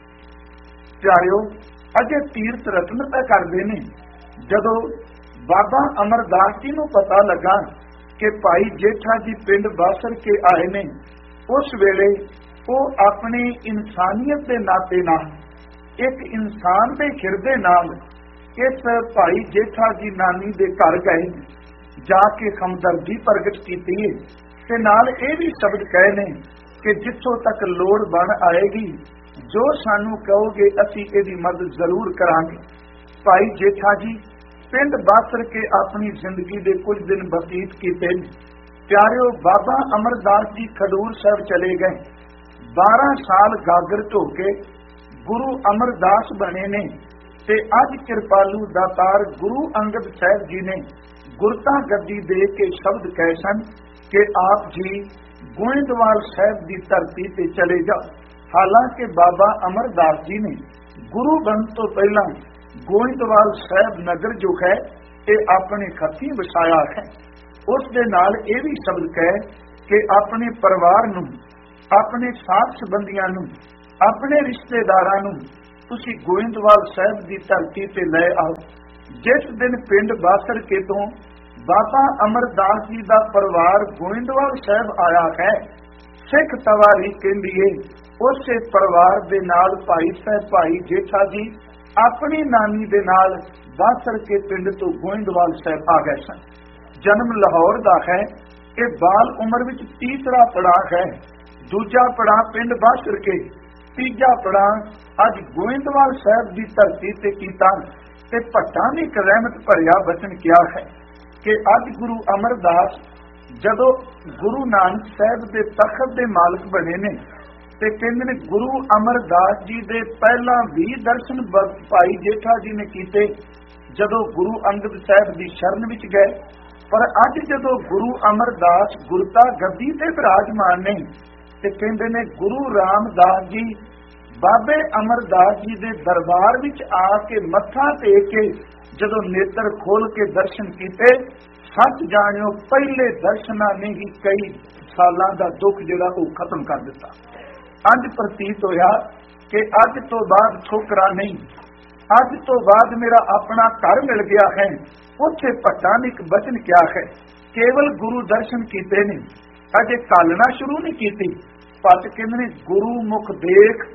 ਪਿਆਰਿਓ, ਅਜੇ ਤੀਰਥ ਰਤਨ ਤਾਂ ਕਰਦੇ ਨੇ। ਜਦੋਂ ਬਾਬਾ ਅਮਰਦਾਸ ਜੀ ਨੂੰ ਪਤਾ ਲੱਗਾ ਕਿ ਭਾਈ ਜੇਠਾ ਜੀ ਪਿੰਡ ਬਾਸਰ ਕੇ ਆਏ ਨੇ, ਉਸ ਵੇਲੇ ਉਹ ਆਪਣੀ ਇਨਸਾਨੀਅਤ ਦੇ ਨਾਤੇ ਨਾਲ, ਇੱਕ ਇਨਸਾਨ ਦੇ ਹਿਰਦੇ ਨਾਲ ਇਸ ਭਾਈ ਜੇਠਾ ਜੀ ਨਾਨੀ ਦੇ ਘਰ ਗਏ, ਜਾ ਕੇ ਹਮਦਰਦੀ ਪ੍ਰਗਟ ਕੀਤੀ ਹੈ ਤੇ ਨਾਲ ਇਹ ਵੀ ਸ਼ਬਦ ਕਹੇ ਨੇ ਕਿ ਜਿੱਥੋਂ ਤੱਕ ਲੋੜ ਬਣ ਆਏਗੀ, ਜੋ ਸਾਨੂੰ ਕਹੋਗੇ ਅਸੀਂ ਇਹਦੀ ਮਦਦ ਜ਼ਰੂਰ ਕਰਾਂਗੇ। ਭਾਈ ਜੇਠਾ ਜੀ ਪਿੰਡ ਬਾਸਰ ਕੇ ਆਪਣੀ ਜ਼ਿੰਦਗੀ ਦੇ ਕੁਝ ਦਿਨ ਬਤੀਤ ਕੀਤੇ ਨੇ। ਪਿਆਰਿਓ, ਬਾਬਾ ਅਮਰਦਾਸ ਜੀ ਖਡੂਰ ਸਾਹਿਬ ਚਲੇ ਗਏ। ਬਾਰਾਂ ਸਾਲ ਗਾਗਰ ਢੋ ਕੇ ਗੁਰੂ ਅਮਰਦਾਸ ਬਣੇ ਨੇ ਤੇ ਅੱਜ ਕਿਰਪਾਲੂ ਦਾਤਾਰ ਗੁਰੂ ਅੰਗਦ ਸਾਹਿਬ ਜੀ ਨੇ ਗੁਰਤਾ ਗੱਦੀ ਦੇ ਕੇ ਸ਼ਬਦ ਕਹੇ ਸਨ ਕਿ ਆਪ ਜੀ ਗੋਇੰਦਵਾਲ ਸਾਹਿਬ ਦੀ ਧਰਤੀ ਤੇ ਚਲੇ ਜਾਓ। ਹਾਲਾਂਕਿ ਬਾਬਾ ਅਮਰਦਾਸ ਜੀ ਨੇ ਗੁਰੂ ਬਣਨ ਤੋਂ ਪਹਿਲਾਂ ਗੋਇੰਦਵਾਲ ਸਾਹਿਬ ਨਗਰ ਜੋ ਹੈ ਇਹ ਆਪਣੇ ਹੱਥੀਂ ਵਸਾਇਆ ਹੈ। ਉਸ ਦੇ ਨਾਲ ਇਹ ਵੀ ਸ਼ਬਦ ਕਹੇ ਕਿ ਆਪਣੇ ਪਰਿਵਾਰ ਨੂੰ, ਆਪਣੇ ਸਾਥ ਸੰਬੰਧੀਆਂ ਨੂੰ, ਆਪਣੇ ਰਿਸ਼ਤੇਦਾਰਾਂ ਨੂੰ ਤੁਸੀਂ ਗੋਇੰਦਵਾਲ ਸਾਹਿਬ ਦੀ ਧਰਤੀ ਤੇ ਲੈ ਆਓ। ਜਿਸ ਦਿਨ ਪਿੰਡ ਬਾਸਰ ਕੇ ਤੋਂ ਬਾਬਾ ਅਮਰਦਾਸ ਜੀ ਦਾ ਪਰਿਵਾਰ ਗੋਇੰਦਵਾਲ ਸਾਹਿਬ ਆਇਆ ਹੈ, ਸਿੱਖ ਤਵਾਰੀ ਕਹਿੰਦੀ ਏ ਉਸੇ ਪਰਿਵਾਰ ਦੇ ਨਾਲ ਭਾਈ ਸਾਹਿਬ ਭਾਈ ਜੇਠਾ ਜੀ ਆਪਣੀ ਨਾਨੀ ਦੇ ਨਾਲ ਬਾਸਰ ਕੇ ਪਿੰਡ ਤੋਂ ਗੋਇੰਦਵਾਲ ਸਾਹਿਬ ਆ ਗਏ ਸਨ। ਜਨਮ ਲਾਹੌਰ ਦਾ ਹੈ। ਇਹ ਬਾਲ ਉਮਰ ਵਿੱਚ ਤੀਸਰਾ ਪੜਾਅ ਹੈ। ਦੂਜਾ ਪੜਾਅ ਪਿੰਡ ਬਾਸਰ ਕੇ, ਤੀਜਾ ਪੜਾਅ ਅੱਜ ਗੋਇੰਦਵਾਲ ਸਾਹਿਬ ਦੀ ਧਰਤੀ ਤੇ ਕੀਤਾ। ਤੇ ਭੱਟਾਂ ਨੇ ਇੱਕ ਰਹਿਮਤ ਭਰਿਆ ਬਚਨ ਕਿਹਾ ਹੈ ਕਿ ਅੱਜ ਗੁਰੂ ਅਮਰਦਾਸ ਜਦੋਂ ਗੁਰੂ ਨਾਨਕ ਸਾਹਿਬ ਦੇ ਤਖਤ ਦੇ ਮਾਲਕ ਬਣੇ ਨੇ ਤੇ ਕਹਿੰਦੇ ਨੇ ਗੁਰੂ ਅਮਰਦਾਸ ਜੀ ਦੇ ਪਹਿਲਾਂ ਵੀ ਦਰਸ਼ਨ ਭਾਈ ਜੇਠਾ ਜੀ ਨੇ ਕੀਤੇ ਜਦੋਂ ਗੁਰੂ ਅੰਗਦ ਸਾਹਿਬ ਦੀ ਸ਼ਰਨ ਵਿੱਚ ਗਏ। ਪਰ ਅੱਜ ਜਦੋਂ ਗੁਰੂ ਅਮਰਦਾਸ ਗੁਰਤਾ ਗੱਦੀ ਤੇ ਵਿਰਾਜਮਾਨ ਨੇ ਤੇ ਕਹਿੰਦੇ ਨੇ ਗੁਰੂ ਰਾਮਦਾਸ ਜੀ ਬਾਬੇ ਅਮਰਦਾਸ ਜੀ ਦੇ ਦਰਬਾਰ ਵਿੱਚ ਆ ਕੇ ਮੱਥਾ ਟੇਕ ਕੇ ਜਦੋਂ ਨੇਤਰ ਖੋਲ ਕੇ ਦਰਸ਼ਨ ਕੀਤੇ, ਸੱਚ ਜਾਣਿਓ ਪਹਿਲੇ ਦਰਸ਼ਨਾਂ ਨੇ ਹੀ ਕਈ ਸਾਲਾਂ ਦਾ ਦੁੱਖ ਜਿਹੜਾ ਉਹ ਖਤਮ ਕਰ ਦਿੱਤਾ। ਅੱਜ ਪ੍ਰਤੀਤ ਹੋਇਆ ਕਿ ਅੱਜ ਤੋਂ ਬਾਅਦ ਠੋਕਰਾਂ ਨਹੀਂ, ਅੱਜ ਤੋਂ ਬਾਅਦ ਮੇਰਾ ਆਪਣਾ ਘਰ ਮਿਲ ਗਿਆ ਹੈ। ਉੱਥੇ ਭੱਟਾਂ ਨੇ ਇੱਕ ਬਚਨ ਕਿਹਾ ਹੈ, ਕੇਵਲ ਗੁਰੂ ਦਰਸ਼ਨ ਕੀਤੇ ਨੇ, ਅਜੇ ਕਾਲਣਾ ਸ਼ੁਰੂ ਨਹੀਂ ਕੀਤੀ। ਭੱਟ ਕਹਿੰਦੇ ਨੇ ਗੁਰੂ ਮੁਖ ਦੇਖ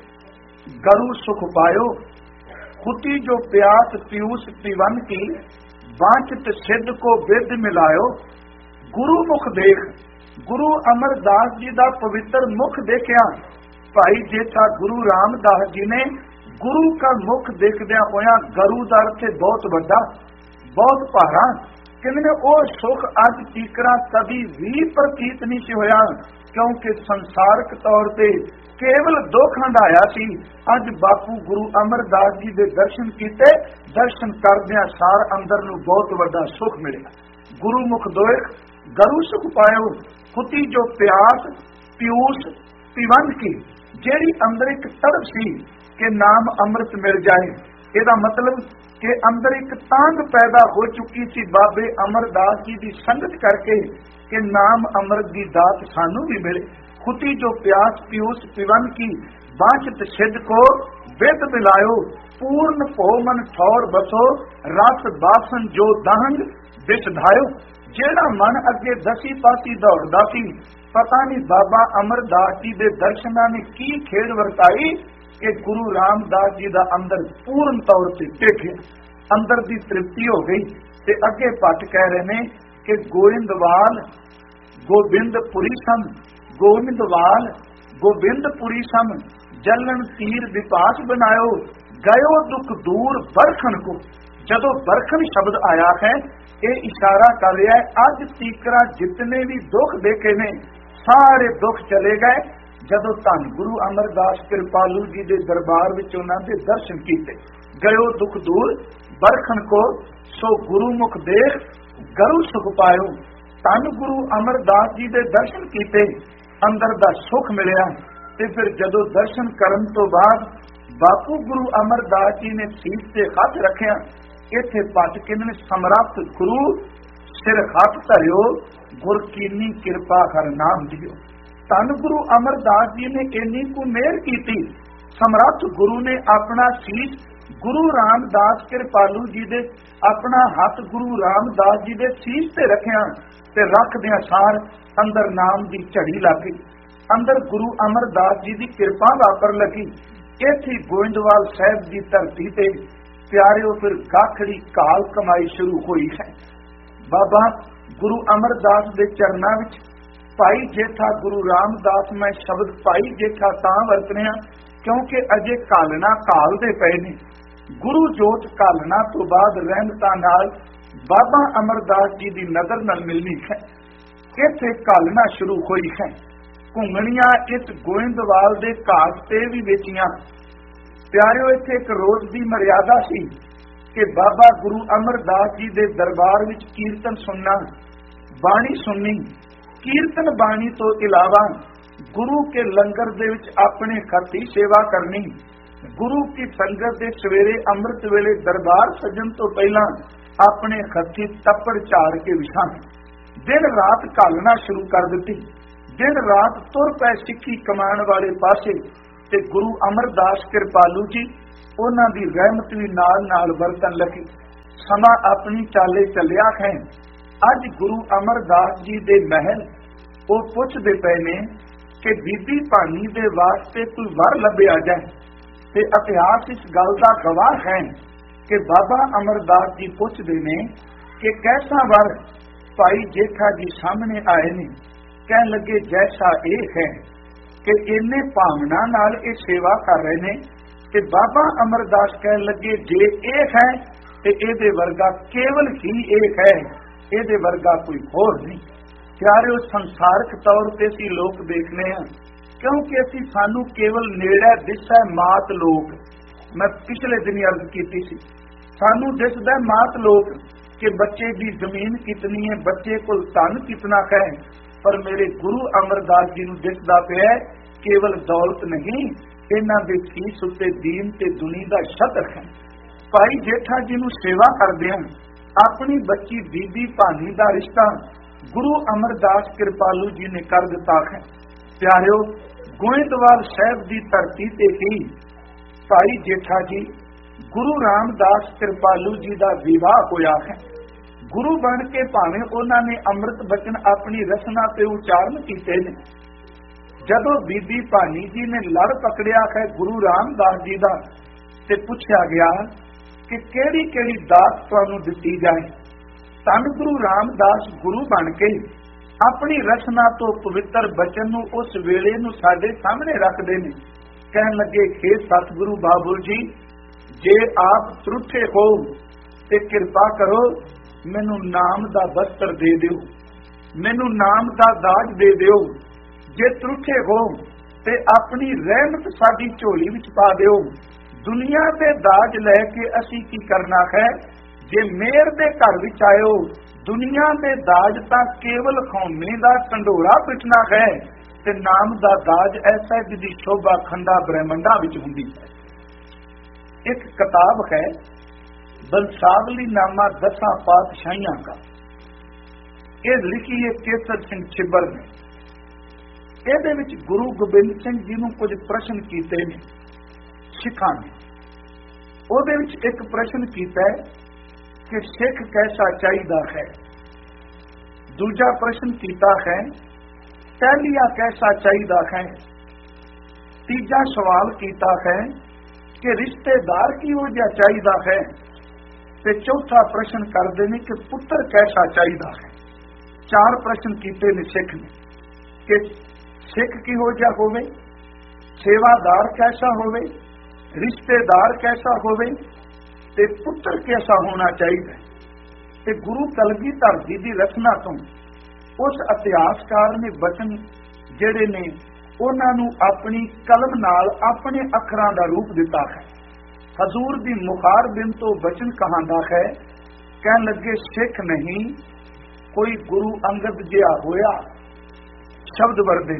ਗਰੂ ਸੁਖ ਪਾਇਓ, खुटी जो प्यास पीयूष पीवन की वांछित सिद्ध को विद मिलायो। गुरु मुख देख, गुरु अमरदास जी का पवित्र मुख देखिया। भाई जेठा गुरु रामदास जी ने गुरु का मुख देखदे होया गरु का अर्थ बहुत बड़ा बहुत भारा, कहने वो सुख अज तीकरा कभी भी प्रतीत नहीं सी होया, क्योंकि संसारक तौर पे केवल दुख हंडाया सी। अज बापू गुरु अमरदास जी दे दर्शन कीते, दर्शन करदियां सार अंदर नूं बहुत बड़ा सुख मिलिया। गुरु मुख दोख गरु सुख पायो, खुती जो प्यास पीयूष पीवन की, जेड़ी अंदर एक तड़प सी कि नाम अमृत मिल जाए। ਇਹਦਾ मतलब कि अंदर एक तांग पैदा हो चुकी सी बाबे अमरदास जी की संगत करके कि नाम अमृत की दात सानू भी मिले। खुटी जो प्यास पीयूष पिवन की वांछित सिद्ध को विद मिलायो। पूर्ण भो मन ठौर बसो, रस बासन जो दहंग विष धायो। जेड़ा मन अगे दसी पासी दौड़दा सी, पता नहीं बाबा अमरदास जी दे दर्शनां ने की खेड़ वरताई कि गुरु रामदास जी का अंदर पूर्ण तौर से टेकिया, अंदर की तृप्ति हो गई। ते अगे भट्ट कह रहे ने कि गोविंदवाल गोबिंदपुरी सम, गोविंदवाल गोबिंदपुरी सम, जलन तीर विपास बनायो। गयो दुख दूर बरखन को। जदों बरखन शब्द आया है, ये इशारा कर रहा है अज तीकरा जितने भी दुख देखे ने सारे दुख चले गए जदों धन गुरु अमरदास कृपालू जी के दरबार विच उन्हां दे दर्शन कीते। गयो दुख दूर बरखन को, सो गुरु मुख देख गरु सुख पायो। ਧੰਨ ਗੁਰੂ ਅਮਰਦਾਸ ਜੀ ਦੇ ਦਰਸ਼ਨ ਕੀਤੇ, ਅੰਦਰ ਦਾ ਸੁੱਖ ਮਿਲਿਆ। ਤੇ ਫਿਰ ਜਦੋਂ ਦਰਸ਼ਨ ਕਰਨ ਤੋਂ ਬਾਅਦ ਬਾਪੂ ਗੁਰੂ ਅਮਰਦਾਸ ਜੀ ਨੇ ਸੀਸ ਤੇ ਹੱਥ ਰੱਖਿਆ। ਇੱਥੇ ਪੱਟ ਕੇ ਨੇ ਸਮਰੱਥ ਗੁਰੂ ਸਿਰ ਹੱਥ ਧਰਿਓ, ਗੁਰ ਕੀਨੀ ਕਿਰਪਾ ਕਰ ਨਾਮ ਦਿਓ। ਧੰਨ ਗੁਰੂ ਅਮਰਦਾਸ ਜੀ ਨੇ ਇੰਨੀ ਕੁ ਮਿਹਰ ਕੀਤੀ, ਸਮਰੱਥ ਗੁਰੂ ਨੇ ਆਪਣਾ ਸੀਸ ਗੁਰੂ ਰਾਮਦਾਸ ਕਿਰਪਾਲੂ ਜੀ ਦੇ ਆਪਣਾ ਹੱਥ ਗੁਰੂ ਰਾਮਦਾਸ ਜੀ ਦੇ ਸੀਸ ਤੇ ਰੱਖਿਆ ਤੇ ਰੱਖਦਿਆਂ ਸਾਰ ਅੰਦਰ ਨਾਮ ਦੀ ਝੜੀ ਲੱਗ ਗਈ, ਅੰਦਰ ਗੁਰੂ ਅਮਰਦਾਸ ਜੀ ਦੀ ਕਿਰਪਾ ਵਾਪਰ ਲੱਗੀ। ਇੱਥੇ ਗੋਇੰਦਵਾਲ ਸਾਹਿਬ ਦੀ ਧਰਤੀ ਤੇ ਪਿਆਰਿਓ ਫਿਰ ਗਾਖੜੀ ਕਾਲ ਕਮਾਈ ਸ਼ੁਰੂ ਹੋਈ ਹੈ। ਬਾਬਾ ਗੁਰੂ ਅਮਰਦਾਸ ਦੇ ਚਰਨਾਂ ਵਿੱਚ ਭਾਈ ਜੇਠਾ ਗੁਰੂ ਰਾਮਦਾਸ, ਮੈਂ ਸ਼ਬਦ ਭਾਈ ਜੇਠਾ ਤਾਂ ਵਰਤਨਿਆ ਕਿਉਂਕਿ ਅਜੇ ਕਾਲਣਾ ਕਾਲਦੇ ਪਏ ਨੇ। ਗੁਰੂ ਜੋਤ ਕਾਲਣਾ ਤੋਂ ਬਾਅਦ ਰਹਿਮਤਾਂ ਨਾਲ ਬਾਬਾ ਅਮਰਦਾਸ ਜੀ ਦੀ ਨਜ਼ਰ ਨਾਲ ਮਿਲਣੀ ਹੈ। ਇੱਥੇ ਕਾਲਣਾ ਸ਼ੁਰੂ ਹੋਈ ਹੈ। ਘੁੰਗਣੀਆਂ ਇਸ ਗੋਇੰਦਵਾਲ ਦੇ ਘਾਟ ਤੇ ਵੀ ਵੇਚੀਆਂ। ਪਿਆਰਿਓ, ਇੱਥੇ ਇੱਕ ਰੋਜ਼ ਦੀ ਮਰਿਆਦਾ ਸੀ ਕਿ ਬਾਬਾ ਗੁਰੂ ਅਮਰਦਾਸ ਜੀ ਦੇ ਦਰਬਾਰ ਵਿੱਚ ਕੀਰਤਨ ਸੁਣਨਾ, ਬਾਣੀ ਸੁਣਨੀ। ਕੀਰਤਨ ਬਾਣੀ ਤੋਂ ਇਲਾਵਾ ਗੁਰੂ ਕੇ ਲੰਗਰ ਦੇ ਵਿੱਚ ਆਪਣੇ ਖੱਤੀ ਸੇਵਾ ਕਰਨੀ। ਗੁਰੂ ਕੀ ਸੰਗਤ ਦੇ ਸਵੇਰੇ ਅੰਮ੍ਰਿਤ ਵੇਲੇ ਦਰਬਾਰ ਸਜਣ ਤੋਂ ਪਹਿਲਾਂ ਆਪਣੇ ਖੱਤੀ ਤੱਪੜ ਝਾੜ ਕੇ ਵਿਛਾਉਣਾ। ਦਿਨ ਰਾਤ ਘਾਲਣਾ ਸ਼ੁਰੂ ਕਰ ਦਿੱਤੀ। ਦਿਨ ਰਾਤ ਤੁਰ ਪੈ ਸਿੱਖੀ ਕਮਾਉਣ ਵਾਲੇ ਪਾਸੇ। ਤੇ ਗੁਰੂ ਅਮਰਦਾਸ ਕਿਰਪਾਲੂ ਜੀ, ਉਹਨਾਂ ਦੀ ਰਹਿਮਤ ਵੀ ਨਾਲ ਨਾਲ ਵਰਤਣ ਲੱਗੀ। ਸਮਾਂ ਆਪਣੀ ਚਾਲੇ ਚੱਲਿਆ ਹੈ। ਅੱਜ ਗੁਰੂ ਅਮਰਦਾਸ ਜੀ ਦੇ ਮਹਿਲ ਉਹ ਪੁੱਛਦੇ ਪਏ ਨੇ ਕਿ ਬੀਬੀ ਭਾਨੀ ਦੇ ਵਾਸਤੇ ਕੋਈ ਵਰ ਲੱਭਿਆ ਜਾਏ। ਤੇ ਇਤਿਹਾਸ ਇਸ ਗੱਲ ਦਾ ਗਵਾਹ ਹੈ ਕਿ ਬਾਬਾ ਅਮਰਦਾਸ ਜੀ ਪੁੱਛਦੇ ਨੇ ਕਿ ਕੈਸਾ ਵਰ। ਭਾਈ ਜੇਠਾ ਜੀ ਸਾਹਮਣੇ ਆਏ ਨੇ, ਕਹਿਣ ਲੱਗੇ ਜੈਸਾ ਇਹ ਹੈ ਕਿ ਇੰਨੇ ਭਾਵਨਾ ਨਾਲ ਇਹ ਸੇਵਾ ਕਰ ਰਹੇ ਨੇ। ਤੇ ਬਾਬਾ ਅਮਰਦਾਸ ਕਹਿਣ ਲੱਗੇ ਜੇ ਇਹ ਹੈ ਤੇ ਇਹਦੇ ਵਰਗਾ ਕੇਵਲ ਹੀ ਇਹ ਹੈ, ਇਹਦੇ ਵਰਗਾ ਕੋਈ ਹੋਰ ਨਹੀਂ। ਪਿਆਰਿਓ, ਸੰਸਾਰਕ ਤੌਰ ਤੇ ਅਸੀਂ ਲੋਕ ਦੇਖਨੇ ਆ ਕਿਉਂਕਿ ਅਸੀਂ ਸਾਨੂੰ ਕੇਵਲ ਨੇੜੇ ਦਿਸਦਾ ਮਾਤ ਲੋਕ। ਮੈਂ ਪਿਛਲੇ ਦਿਨੀ ਅਰਜ਼ ਕੀਤੀ ਸੀ, ਸਾਨੂੰ ਦਿਸਦਾ ਮਾਤ ਲੋਕ ਕਿ ਬੱਚੇ ਦੀ ਜ਼ਮੀਨ ਕਿਤਨੀ ਹੈ, ਬੱਚੇ ਕੋਲ ਧਨ ਕਿਤਨਾ ਹੈ। ਪਰ ਮੇਰੇ ਗੁਰੂ ਅਮਰਦਾਸ ਜੀ ਨੂੰ ਦਿਸਦਾ ਪਿਆ ਕੇਵਲ ਦੌਲਤ ਨਹੀਂ, ਇਹਨਾਂ ਦੇ ਸੀਸ ਉੱਤੇ ਦੀਨ ਤੇ ਦੁਨੀ ਦਾ ਛਤਰ ਹੈ। ਭਾਈ ਜੇਠਾ ਜੀ ਨੂੰ ਸੇਵਾ ਕਰਦੇ ਹਨ। ਆਪਣੀ ਬੱਚੀ ਬੀਬੀ ਭਾਨੀ ਦਾ ਰਿਸ਼ਤਾ ਗੁਰੂ ਅਮਰਦਾਸ ਕਿਰਪਾਲੂ ਜੀ ਨੇ ਕਰ ਦਿੱਤਾ ਹੈ। ਪਿਆਰਿਓ, ਗੋਇੰਦਵਾਲ ਸਾਹਿਬ ਦੀ ਧਰਤੀ ਤੇ ਹੀ ਭਾਈ ਜੇਠਾ ਜੀ ਗੁਰੂ ਰਾਮਦਾਸ ਕਿਰਪਾਲੂ ਜੀ ਦਾ ਵਿਵਾਹ ਹੋਇਆ ਹੈ। ਗੁਰੂ ਬਣ ਕੇ ਭਾਵੇਂ ਉਹਨਾਂ ਨੇ ਅੰਮ੍ਰਿਤ ਬਚਨ ਆਪਣੀ ਰਸਨਾ ਤੇ ਉਚਾਰਨ ਕੀਤੇ ਨੇ। ਜਦੋਂ ਬੀਬੀ ਭਾਨੀ ਜੀ ਨੇ ਲੜ ਪਕੜਿਆ ਹੈ ਗੁਰੂ ਰਾਮਦਾਸ ਜੀ ਦਾ ਤੇ ਪੁੱਛਿਆ ਗਿਆ ਕਿ ਕਿਹੜੀ ਕਿਹੜੀ ਦਾਤ ਤੁਹਾਨੂੰ ਦਿੱਤੀ ਜਾਏ। ਧੰਨ ਗੁਰੂ ਰਾਮਦਾਸ ਗੁਰੂ ਬਣ ਕੇ ਆਪਣੀ ਰਸਨਾ ਤੋਂ ਪਵਿੱਤਰ ਬਚਨ ਨੂੰ ਉਸ ਵੇਲੇ ਨੂੰ ਸਾਡੇ ਸਾਹਮਣੇ ਰੱਖਦੇ ਨੇ। ਕਹਿਣ ਲੱਗੇ ਕਿ ਸਤਿਗੁਰੂ ਬਾਬੁਲ ਜੀ, ਜੇ ਆਪ ਤਰੁੱਠੇ ਹੋ ਤੇ ਕਿਰਪਾ ਕਰੋ ਮੈਨੂੰ ਨਾਮ ਦਾ ਬਸਤਰ ਦੇ ਦਿਓ, ਮੈਨੂੰ ਨਾਮ ਦਾ ਦਾਜ ਦੇ ਦਿਓ। ਜੇ ਤਰੁੱਠੇ ਹੋ ਤੇ ਆਪਣੀ ਰਹਿਮਤ ਸਾਡੀ ਝੋਲੀ ਵਿੱਚ ਪਾ ਦਿਓ। ਦੁਨੀਆ ਦੇ ਦਾਜ ਲੈ ਕੇ ਅਸੀਂ ਕੀ ਕਰਨਾ ਹੈ। ਜੇ ਮੇਰ ਦੇ ਘਰ ਵਿੱਚ ਆਇਓ, ਦੁਨੀਆ ਦੇ ਦਾਜ ਤਾਂ ਕੇਵਲ ਖੌਮੇ ਦਾ ਢੰਡੋਰਾ ਪਿਟਣਾ ਹੈ ਤੇ ਨਾਮ ਦਾ ਦਾਜ ਐਸਾ ਜਿਹਦੀ ਸ਼ੋਭਾ ਖੰਡਾ ਬ੍ਰਹਮੰਡਾ ਵਿੱਚ ਹੁੰਦੀ ਹੈ। ਇੱਕ ਕਿਤਾਬ ਹੈ ਬੰਸਾਵਲੀ ਨਾਮਾ ਦਸਾਂ ਪਾਤਸ਼ਾਹੀਆਂ ਦਾ, ਇਹ ਲਿਖੀ ਹੈ ਕੇਸਰ ਸਿੰਘ ਛਿੱਬਰ ਨੇ। ਇਹਦੇ ਵਿੱਚ ਗੁਰੂ ਗੋਬਿੰਦ ਸਿੰਘ ਜੀ ਨੂੰ ਕੁਝ ਪ੍ਰਸ਼ਨ ਕੀਤੇ ਨੇ ਸਿੱਖਾਂ ਨੇ। ਉਹਦੇ ਵਿੱਚ ਇੱਕ ਪ੍ਰਸ਼ਨ ਕੀਤਾ ਹੈ ਕਿ ਸਿੱਖ ਕੈਸਾ ਚਾਹੀਦਾ ਹੈ। ਦੂਜਾ ਪ੍ਰਸ਼ਨ ਕੀਤਾ ਹੈ ਟਹਿਲੀਆ ਕੈਸਾ ਚਾਹੀਦਾ ਹੈ। ਤੀਜਾ ਸਵਾਲ ਕੀਤਾ ਹੈ ਕਿ ਰਿਸ਼ਤੇਦਾਰ ਕਿਹੋ ਜਿਹਾ ਚਾਹੀਦਾ ਹੈ। ਤੇ ਚੌਥਾ ਪ੍ਰਸ਼ਨ ਕਰਦੇ ਨੇ ਕਿ ਪੁੱਤਰ ਕੈਸਾ ਚਾਹੀਦਾ ਹੈ। ਚਾਰ ਪ੍ਰਸ਼ਨ ਕੀਤੇ ਨੇ ਸਿੱਖ ਨੇ ਕਿ ਸਿੱਖ ਕਿਹੋ ਜਿਹਾ ਹੋਵੇ, ਸੇਵਾਦਾਰ ਕੈਸਾ ਹੋਵੇ, ਰਿਸ਼ਤੇਦਾਰ ਕੈਸਾ ਹੋਵੇ ਤੇ ਪੁੱਤਰ ਕੈਸਾ ਹੋਣਾ ਚਾਹੀਦਾ। ਤੇ ਗੁਰੂ ਕਲਗੀਧਰ ਜੀ ਦੀ ਰਚਨਾ ਤੋਂ ਉਸ ਇਤਿਹਾਸਕਾਰ ਨੇ ਬਚਨ ਜਿਹੜੇ ਨੇ ਉਹਨਾਂ ਨੂੰ ਆਪਣੀ ਕਲਮ ਨਾਲ ਆਪਣੇ ਅੱਖਰਾਂ ਦਾ ਰੂਪ ਦਿੱਤਾ ਹੈ। ਹਜ਼ੂਰ ਦੀ ਮੁਖਾਰ ਬਿਨ ਤੋਂ ਬਚਨ ਕਹਾਂਦਾ ਹੈ, ਕਹਿਣ ਲੱਗੇ ਸਿੱਖ ਨਹੀਂ ਕੋਈ ਗੁਰੂ ਅੰਗਦ ਜਿਹਾ ਹੋਇਆ ਸ਼ਬਦ ਵਰਦੇ।